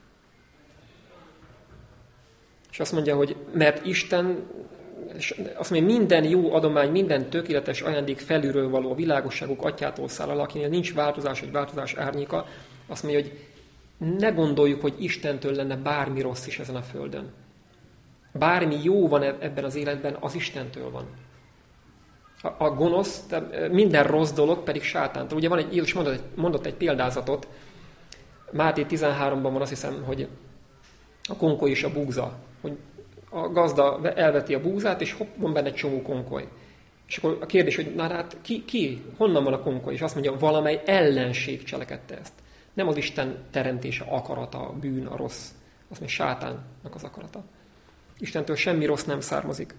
És azt mondja, hogy mert Isten, azt mondja, minden jó adomány, minden tökéletes ajándék felülről való, a világosságok atyától száll alá, akinél nincs változás, vagy változás árnyéka, azt mondja, hogy ne gondoljuk, hogy Istentől lenne bármi rossz is ezen a földön. Bármi jó van ebben az életben, az Istentől van. A, a gonosz, minden rossz dolog pedig sátántól. Ugye van egy, Jézus mondott egy, mondott egy példázatot, Máté tizenháromban van, azt hiszem, hogy a konkoly és a búza. Hogy a gazda elveti a búzát, és hopp, van benne egy csomó konkoly. És akkor a kérdés, hogy na hát ki, ki, honnan van a konkoly? És azt mondja, valamely ellenség cselekedte ezt. Nem az Isten teremtése, akarata, a bűn, a rossz. Azt mondja, sátánnak az akarata. Istentől semmi rossz nem származik.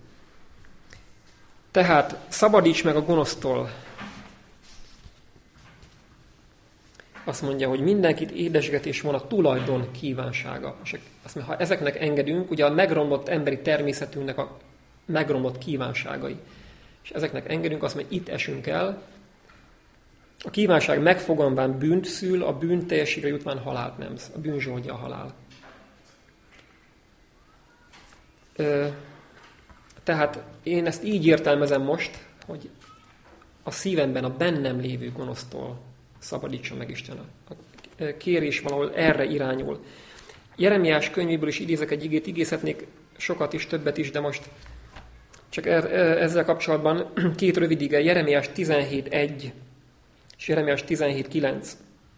Tehát szabadíts meg a gonosztól. Azt mondja, hogy mindenkit édesgetés van a tulajdon kívánsága. És azt mondja, ha ezeknek engedünk, ugye a megromlott emberi természetünknek a megromlott kívánságai. És ezeknek engedünk, azt mondja, itt esünk el. A kívánság megfogalmán bűnt szül, a bűn teljességre jutván halált nemz. A bűn zsoldja a halál. Ö, tehát én ezt így értelmezem most, hogy a szívemben a bennem lévő gonosztól szabadítsa meg Isten. A kérés valahol erre irányul. Jeremiás könyvéből is idézek egy igét, igézhetnék sokat is, többet is, de most csak ezzel kapcsolatban két rövid ige, Jeremiás tizenhét egy és Jeremiás tizenhét kilenc.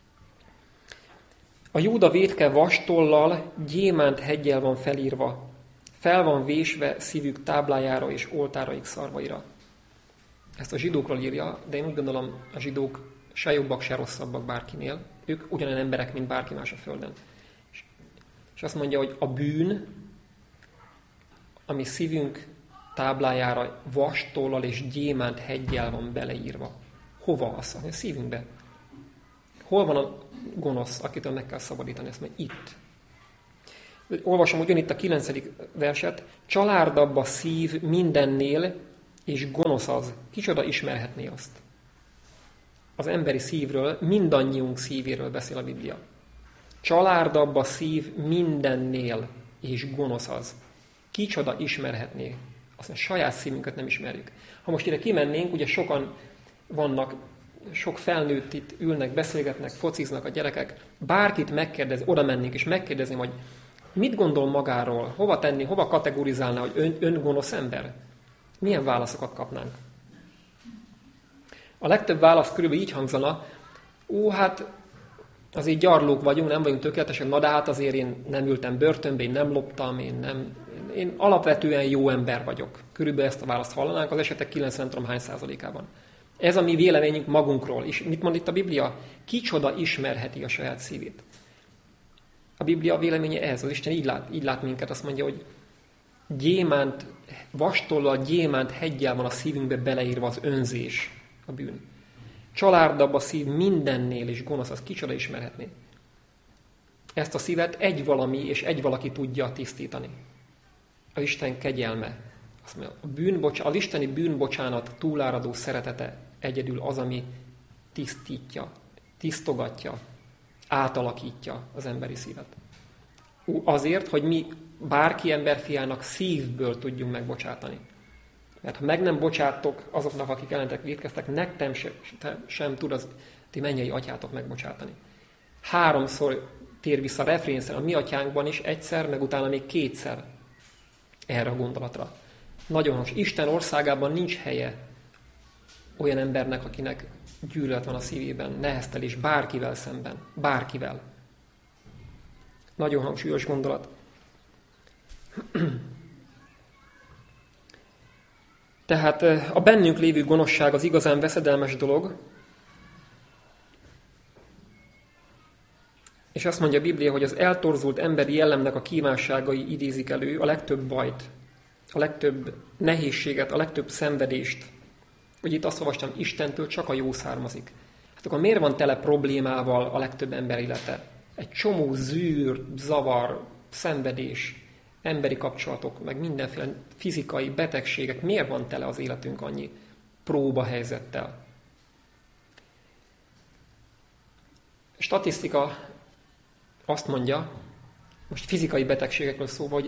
A Júda vétke vastollal, gyémánt heggyel van felírva, fel van vésve szívük táblájára és oltáraik szarvaira. Ezt a zsidókról írja, de én úgy gondolom, a zsidók se jobbak, se rosszabbak bárkinél. Ők ugyanolyan emberek, mint bárki más a földön. És azt mondja, hogy a bűn, ami szívünk táblájára vastollal és gyémánt heggyel van beleírva. Hova az? A szívünkbe. Hol van a gonosz, akitől meg kell szabadítani? Ezt mondja, itt. Olvasom ugyanitt a kilencedik verset. Csalárdabb a szív mindennél, és gonosz az. Kicsoda ismerhetné azt? Az emberi szívről, mindannyiunk szívéről beszél a Biblia. Csalárdabb a szív mindennél, és gonosz az. Kicsoda ismerhetné? Azt a saját szívünket nem ismerjük. Ha most ide kimennénk, ugye sokan vannak, sok felnőtt itt ülnek, beszélgetnek, fociznak a gyerekek. Bárkit megkérdez, oda mennénk és megkérdezni, hogy mit gondol magáról, hova tenni, hova kategorizálná, hogy ön, ön gonosz ember? Milyen válaszokat kapnánk? A legtöbb válasz körülbelül így hangzana, ó, hát azért gyarlók vagyunk, nem vagyunk tökéletesek, na de hát azért én nem ültem börtönbe, én nem loptam, én nem... Én alapvetően jó ember vagyok. Körülbelül ezt a választ hallanánk az esetek kilencven nem tudom hány százalékában. Ez a mi véleményünk magunkról. És mit mond itt a Biblia? Kicsoda ismerheti a saját szívét? A Biblia véleménye ez. Az Isten így lát, így lát minket. Azt mondja, hogy gyémánt, vastollal, gyémánt heggyel van a szívünkbe beleírva az önzés, a bűn. Csalárdabb a szív mindennél, és gonosz, az kicsoda ismerhetné. Ezt a szívet egy valami és egy valaki tudja tisztítani. Az Isten kegyelme. Azt mondja, a bűnbocs, az isteni bűnbocsánat túláradó szeretete egyedül az, ami tisztítja, tisztogatja, átalakítja az emberi szívet. Azért, hogy mi bárki emberfiának szívből tudjunk megbocsátani. Mert ha meg nem bocsáttok azoknak, akik ellenetek vétkeztek, nektek sem, sem tud az ti mennyei atyátok megbocsátani. Háromszor tér vissza a refrénszer, a mi atyánkban is egyszer, meg utána még kétszer erre a gondolatra. Nagyon hangos. Isten országában nincs helye olyan embernek, akinek gyűlölet van a szívében, neheztelés bárkivel szemben. Bárkivel. Nagyon hangsúlyos gondolat. Tehát a bennünk lévő gonoszság az igazán veszedelmes dolog, és azt mondja a Biblia, hogy az eltorzult emberi jellemnek a kívánságai idézik elő a legtöbb bajt, a legtöbb nehézséget, a legtöbb szenvedést. Hogy itt azt olvastam, Istentől csak a jó származik. Hát akkor miért van tele problémával a legtöbb ember élete? Egy csomó zűr, zavar, szenvedés, emberi kapcsolatok, meg mindenféle fizikai betegségek. Miért van tele az életünk annyi próbahelyzettel? A statisztika azt mondja, most fizikai betegségekről szó, hogy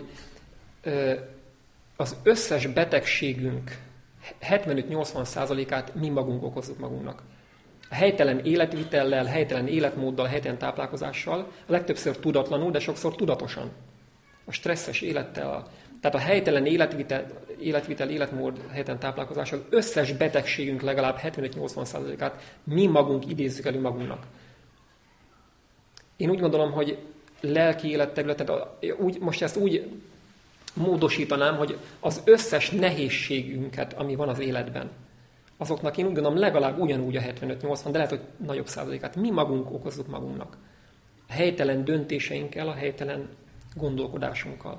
az összes betegségünk hetvenöt-nyolcvan százalékát mi magunk okozzuk magunknak. A helytelen életvitellel, helytelen életmóddal, helytelen táplálkozással, a legtöbbször tudatlanul, de sokszor tudatosan. A stresszes élettel, tehát a helytelen életvitel, életvitel életmód, helytelen táplálkozás, az összes betegségünk legalább hetvenöt-nyolcvan százalékát mi magunk idézzük elő magunknak. Én úgy gondolom, hogy lelki életterületen, úgy, most ezt úgy módosítanám, hogy az összes nehézségünket, ami van az életben, azoknak én úgy gondolom legalább ugyanúgy a hetvenöt-nyolcvan, de lehet, hogy nagyobb százalékát mi magunk okozzuk magunknak. A helytelen döntéseinkkel, a helytelen gondolkodásunkkal.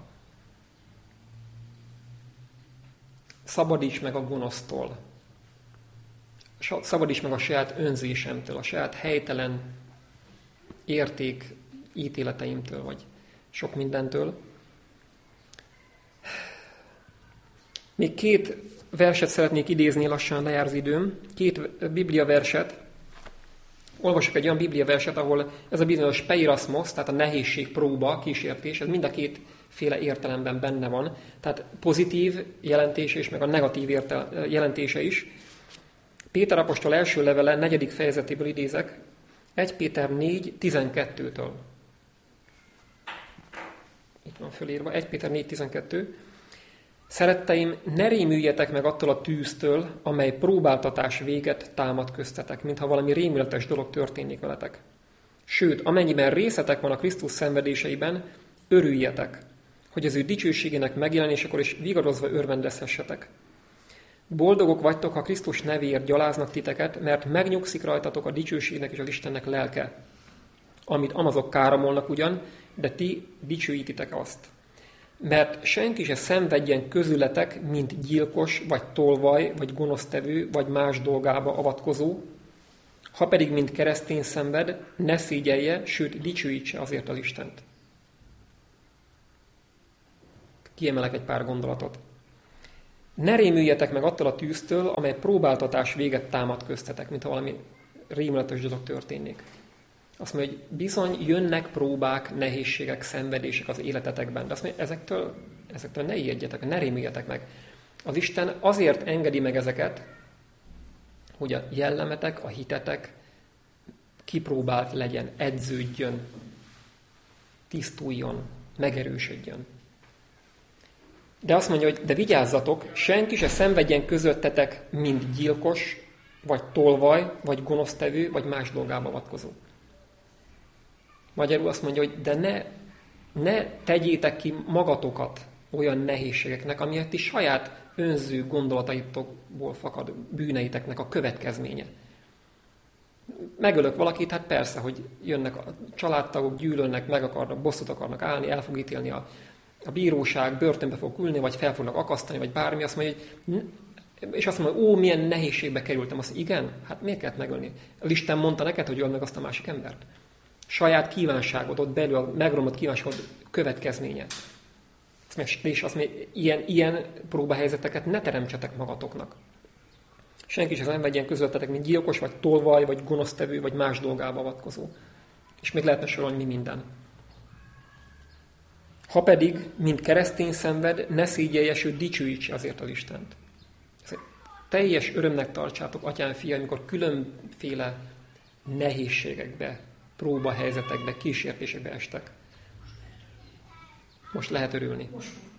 Szabadíts meg a gonosztól. Szabadíts meg a saját önzésemtől, a saját helytelen érték ítéleteimtől, vagy sok mindentől. Még két verset szeretnék idézni, lassan lejár az időm. Két biblia verset. Olvasok egy olyan biblia verset, ahol ez a bizonyos peiraszmosz, tehát a nehézség, próba, kísértés, ez mind a kétféle értelemben benne van. Tehát pozitív jelentése is, meg a negatív értel- jelentése is. Péter apostol első levele, negyedik fejezetéből idézek, egy Péter négy tizenkettőtől. Itt van fölírva, egy Péter négy tizenkettő. Szeretteim, ne rémüljetek meg attól a tűztől, amely próbáltatás véget támad köztetek, mintha valami rémületes dolog történik veletek. Sőt, amennyiben részetek van a Krisztus szenvedéseiben, örüljetek, hogy az ő dicsőségének megjelenésekor is vigorozva örvendezhessetek. Boldogok vagytok, ha Krisztus nevéért gyaláznak titeket, mert megnyugszik rajtatok a dicsőségnek és az Istennek lelke, amit amazok káromolnak ugyan, de ti dicsőítitek azt. Mert senki se szenvedjen közületek, mint gyilkos, vagy tolvaj, vagy gonosztevő, vagy más dolgába avatkozó, ha pedig mint keresztény szenved, ne szégyelje, sőt dicsőítse azért az Istent. Kiemelek egy pár gondolatot. Ne rémüljetek meg attól a tűztől, amely próbáltatás véget támad köztetek, mintha valami rémületes dolog történnék. Azt mondja, hogy bizony jönnek próbák, nehézségek, szenvedések az életetekben. De azt mondja, ezektől, ezektől ne ijedjetek, ne rémüljetek meg. Az Isten azért engedi meg ezeket, hogy a jellemetek, a hitetek kipróbált legyen, edződjön, tisztuljon, megerősödjön. De azt mondja, hogy de vigyázzatok, senki se szenvedjen közöttetek, mint gyilkos, vagy tolvaj, vagy gonosztevő, vagy más dolgába avatkozó. Magyarul azt mondja, hogy de ne, ne tegyétek ki magatokat olyan nehézségeknek, ami a ti saját önző gondolataitokból fakad bűneiteknek a következménye. Megölök valakit, hát persze, hogy jönnek a családtagok, gyűlölnek, meg akarnak, bosszút akarnak állni, el fog ítélni a, a bíróság, börtönbe fog ülni, vagy fel fognak akasztani, vagy bármi. Azt mondja, hogy, és azt mondja, ó, milyen nehézségbe kerültem. Azt mondja, igen, hát miért kellett megölni? Az Isten mondta neked, hogy öld meg azt a másik embert. Saját kívánságod, ott belül a megromlott kívánságod következménye. És azt mondja, ilyen, ilyen próbahelyzeteket ne teremtsetek magatoknak. Senki sem nem vegyen közöttetek, mint gyilkos, vagy tolvaj, vagy gonosztevő, vagy más dolgába avatkozó. És még lehetne sorolni mi minden. Ha pedig, mint keresztény szenved, ne szégyelje, sőt dicsőítse azért az Istent. Teljes örömnek tartsátok, atyám, fia, amikor különféle nehézségekbe, próbahelyzetekbe, kísértésekbe estek. Most lehet örülni.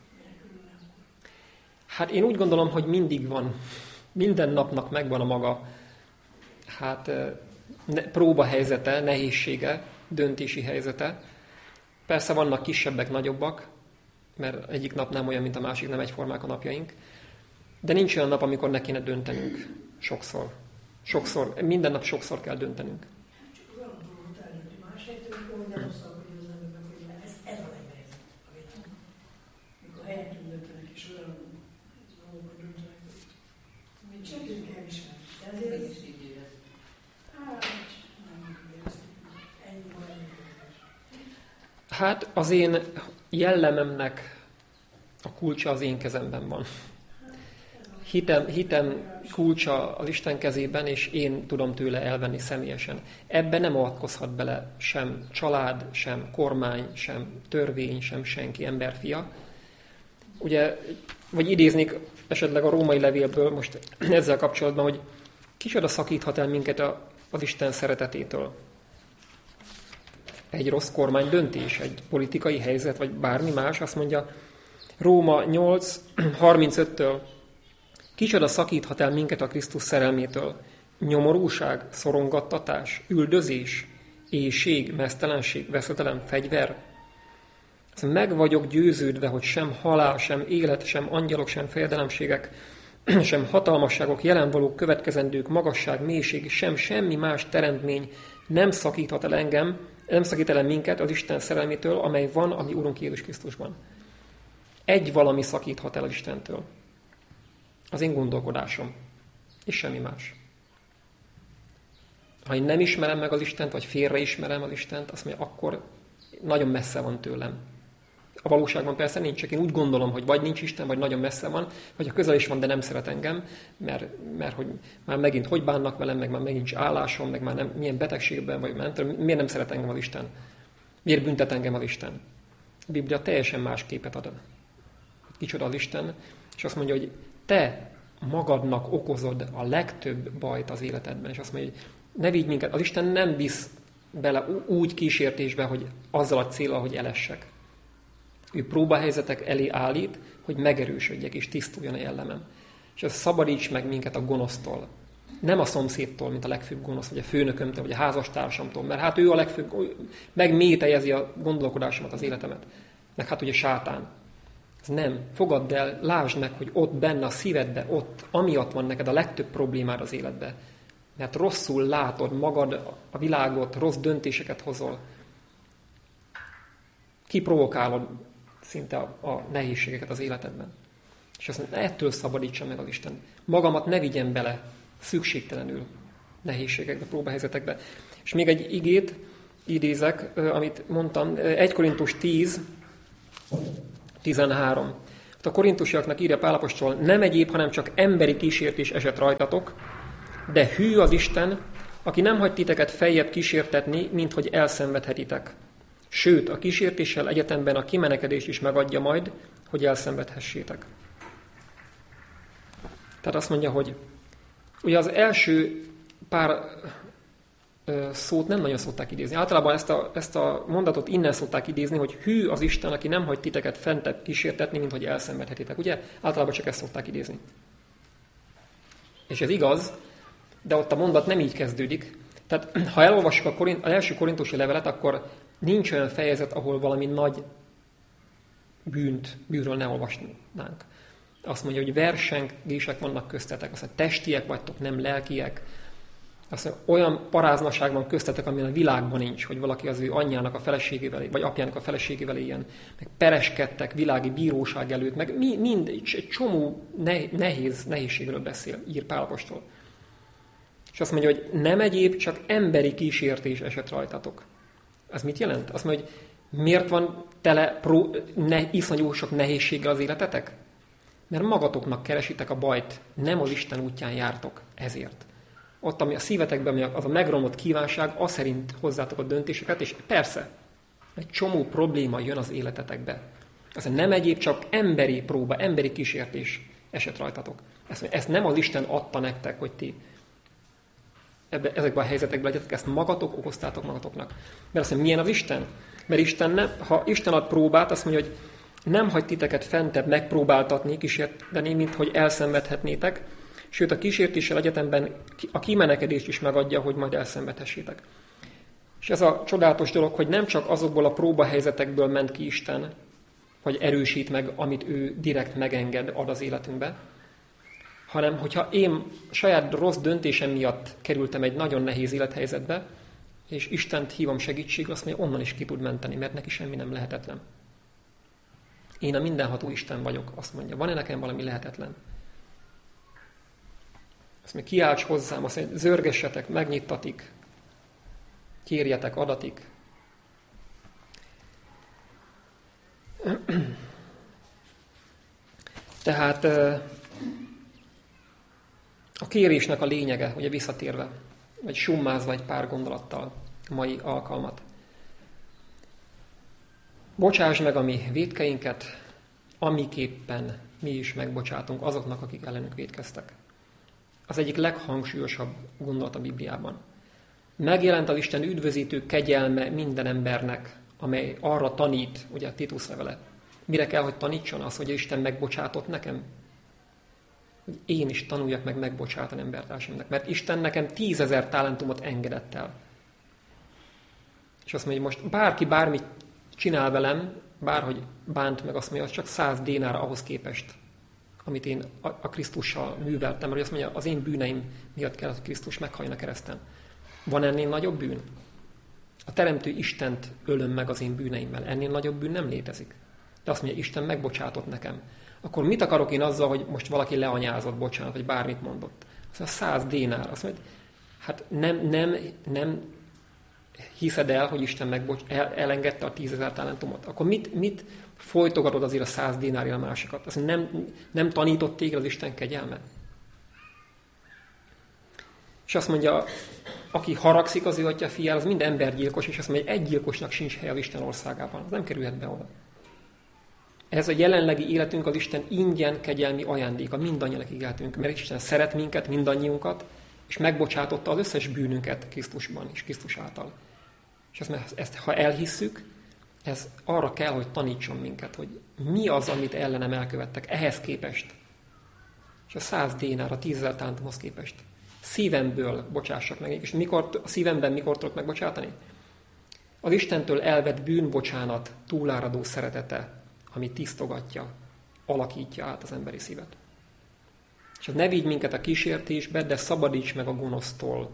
Hát én úgy gondolom, hogy mindig van. Minden napnak megvan a maga hát, ne, próbahelyzete, nehézsége, döntési helyzete. Persze vannak kisebbek, nagyobbak, mert egyik nap nem olyan, mint a másik, nem egyformák a napjaink. De nincs olyan nap, amikor ne kéne döntenünk. Sokszor. Sokszor. Minden nap sokszor kell döntenünk. Csak az olyan dolgot elérni más helytől, hogy nem azt akarja az embernek, hogy ez, ez a legnehezebb a világon. Mikor helyettünk döntenek, és olyan dolgokat döntenek, hogy még csak ők elviselni. De ezért is így érez. Hát, nem éreztük. Ennyi van, ennyi kérdés. Hát az én jellememnek a kulcsa az én kezemben van. Hitem, hitem kulcsa az Isten kezében, és én tudom tőle elvenni személyesen. Ebben nem avatkozhat bele sem család, sem kormány, sem törvény, sem senki, emberfia. Ugye, vagy idéznék esetleg a római levélből most ezzel kapcsolatban, hogy kicsoda szakíthat el minket az Isten szeretetétől. Egy rossz kormány döntés, egy politikai helyzet, vagy bármi más, azt mondja Róma nyolc harmincöttől, kicsoda szakíthat el minket a Krisztus szerelmétől? Nyomorúság, szorongattatás, üldözés, éhség, meztelenség, veszedelem, fegyver? Meg vagyok győződve, hogy sem halál, sem élet, sem angyalok, sem fejedelemségek, sem hatalmasságok, jelenvalók, következendők, magasság, mélység, sem semmi más teremtmény nem szakíthat el engem, nem szakít el minket az Isten szerelmétől, amely van a mi Urunk Jézus Krisztusban. Egy valami szakíthat el az Istentől. Az én gondolkodásom. És semmi más. Ha én nem ismerem meg az Istent, vagy félreismerem az Istent, azt mondja, akkor nagyon messze van tőlem. A valóságban persze nincs, csak én úgy gondolom, hogy vagy nincs Isten, vagy nagyon messze van, vagy a közel is van, de nem szeret engem, mert, mert hogy már megint hogy bánnak velem, meg már megint nincs állásom, meg már nem, milyen betegségben, vagy nem tudom, miért nem szeret engem az Isten? Miért büntet engem az Isten? A Biblia teljesen más képet ad. Kicsoda az Isten, és azt mondja, hogy te magadnak okozod a legtöbb bajt az életedben, és azt mondja, hogy ne vigy minket. Az Isten nem visz bele úgy kísértésbe, hogy azzal a célral, hogy elessek. Ő próbahelyzetek elé állít, hogy megerősödjek és tisztuljon a jellemem. És az szabadíts meg minket a gonosztól. Nem a szomszédtól, mint a legfőbb gonosz, vagy a főnökömtől, vagy a házastársamtól, mert hát ő a legfőbb, megmételjezi a gondolkodásomat, az életemet. Meg hát ugye sátán. Ez nem. Fogadd el, lásd meg, hogy ott benne a szívedbe, ott, amiatt van neked a legtöbb problémád az életbe. Mert rosszul látod magad, a világot, rossz döntéseket hozol. Kiprovokálod szinte a, a nehézségeket az életedben. És azt mondja, ettől szabadítsa meg az Isten. Magamat ne vigyen bele szükségtelenül nehézségekbe, próbahelyzetekbe. És még egy igét idézek, amit mondtam, egy Korintus tíz tizenhárom. A korintusiaknak írja Pál apostol, nem egyéb, hanem csak emberi kísértés esett rajtatok, de hű az Isten, aki nem hagy titeket feljebb kísértetni, mint hogy elszenvedhetitek. Sőt, a kísértéssel egyetemben a kimenekedést is megadja majd, hogy elszenvedhessétek. Tehát azt mondja, hogy ugye az első pár ö, szót nem nagyon szokták idézni. Általában ezt a, ezt a mondatot innen szokták idézni, hogy hű az Isten, aki nem hagy titeket fentebb kísértetni, mint hogy elszenvedhetitek. Ugye? Általában csak ezt szokták idézni. És ez igaz, de ott a mondat nem így kezdődik. Tehát ha elolvassuk a korint, az első korintusi levelet, akkor nincs olyan fejezet, ahol valami nagy bűnt, bűnről ne olvasnánk. Azt mondja, hogy versengések vannak köztetek, azt mondja, testiek vagytok, nem lelkiek. Azt mondja, olyan paráznaság van köztetek, amilyen a világban nincs, hogy valaki az ő anyjának a feleségével, vagy apjának a feleségével éljen, meg pereskedtek világi bíróság előtt, meg mind, egy csomó nehéz, nehézségről beszél, ír Pál apostol. És azt mondja, hogy nem egyéb, csak emberi kísértés esett rajtatok. Ez mit jelent? Azt mondja, hogy miért van tele pró, ne, iszonyú sok nehézséggel az életetek? Mert magatoknak keresitek a bajt, nem az Isten útján jártok ezért. Ott, ami a szívetekben, ami az a megromlott kívánság, az szerint hozzátok a döntéseket, és persze, egy csomó probléma jön az életetekbe. Azt nem egyéb, csak emberi próba, emberi kísértés esett rajtatok. Ezt, ezt nem az Isten adta nektek, hogy ti ebbe, ezekben a helyzetekben legyetek, ezt magatok okoztátok magatoknak. Mert azt mondja, milyen az Isten? Mert Isten nem, ha Isten ad próbát, azt mondja, hogy nem hagy titeket fentebb megpróbáltatni, kísérteni, mint hogy elszenvedhetnétek, sőt a kísértéssel egyetemben a kimenekedést is megadja, hogy majd elszenvedhessétek. És ez a csodálatos dolog, hogy nem csak azokból a próbahelyzetekből ment ki Isten, hogy erősít meg, amit ő direkt megenged, ad az életünkbe, hanem hogyha én saját rossz döntésem miatt kerültem egy nagyon nehéz élethelyzetbe, és Istent hívom segítségül, azt mondja, onnan is ki tud menteni, mert neki semmi nem lehetetlen. Én a mindenható Isten vagyok, azt mondja. Van-e nekem valami lehetetlen? Azt mondja, kiálts hozzám, azt mondja, zörgessetek, megnyittatik, kérjetek, adatik. Tehát a kérésnek a lényege, ugye visszatérve, vagy summázva egy pár gondolattal a mai alkalmat. Bocsáss meg a mi vétkeinket, amiképpen mi is megbocsátunk azoknak, akik ellenünk vétkeztek. Az egyik leghangsúlyosabb gondolat a Bibliában. Megjelent az Isten üdvözítő kegyelme minden embernek, amely arra tanít, ugye a Titus levele. Mire kell, hogy tanítson az, hogy Isten megbocsátott nekem? Hogy én is tanuljak meg megbocsátani embertársamnak. Mert Isten nekem tízezer talentumot engedett el. És azt mondja, hogy most bárki bármit csinál velem, bárhogy bánt meg, azt mondja, az csak száz dénára ahhoz képest, amit én a, a Krisztussal műveltem, mert azt mondja, az én bűneim miatt kell, hogy Krisztus meghalljon a kereszten. Van ennél nagyobb bűn? A teremtő Istent ölöm meg az én bűneimmel. Ennél nagyobb bűn nem létezik. De azt mondja, Isten megbocsátott nekem. Akkor mit akarok én azzal, hogy most valaki leanyázott, bocsánat, vagy bármit mondott? Azt mondja, száz dénár. Azt mondja, hát nem, nem, nem hiszed el, hogy Isten megbocs, el, elengedte a tízezer talentumot. Akkor mit, mit folytogatod azért a száz dénárért a másikat? Azt mondja, nem, nem tanított téged az Isten kegyelme? És azt mondja, aki haragszik az ő atya fiára, az mind embergyilkos, és azt mondja, hogy egy gyilkosnak sincs hely az Isten országában. Az nem kerülhet be oda. Ez a jelenlegi életünk az Isten ingyen kegyelmi ajándéka, mindannyian éltünk, mert Isten szeret minket, mindannyiunkat, és megbocsátotta az összes bűnünket Krisztusban és Krisztus által. És ezt, ezt ha elhisszük, ez arra kell, hogy tanítson minket, hogy mi az, amit ellenem elkövettek ehhez képest. És a száz dénár, a tízezer talentumhoz képest. Szívemből bocsássak meg. És mikor, a szívemben mikor tudok megbocsátani? Az Istentől elvett bűnbocsánat túláradó szeretete, ami tisztogatja, alakítja át az emberi szívet. És ne vigy minket a kísértésbe, de szabadíts meg a gonosztól.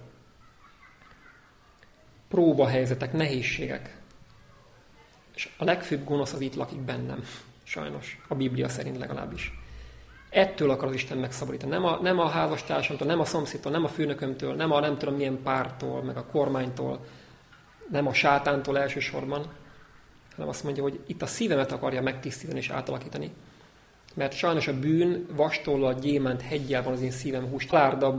Próbahelyzetek, nehézségek. És a legfőbb gonosz az itt lakik bennem, sajnos, a Biblia szerint legalábbis. Ettől akar az Isten megszabadítani. Nem a, nem a házastársamtól, nem a szomszédtól, nem a főnökömtől, nem a nem tudom milyen pártól, meg a kormánytól, nem a sátántól elsősorban, hanem azt mondja, hogy itt a szívemet akarja megtisztítani és átalakítani. Mert sajnos a bűn vastollal, gyémánt heggyel van az én szívem hús. Lárdabb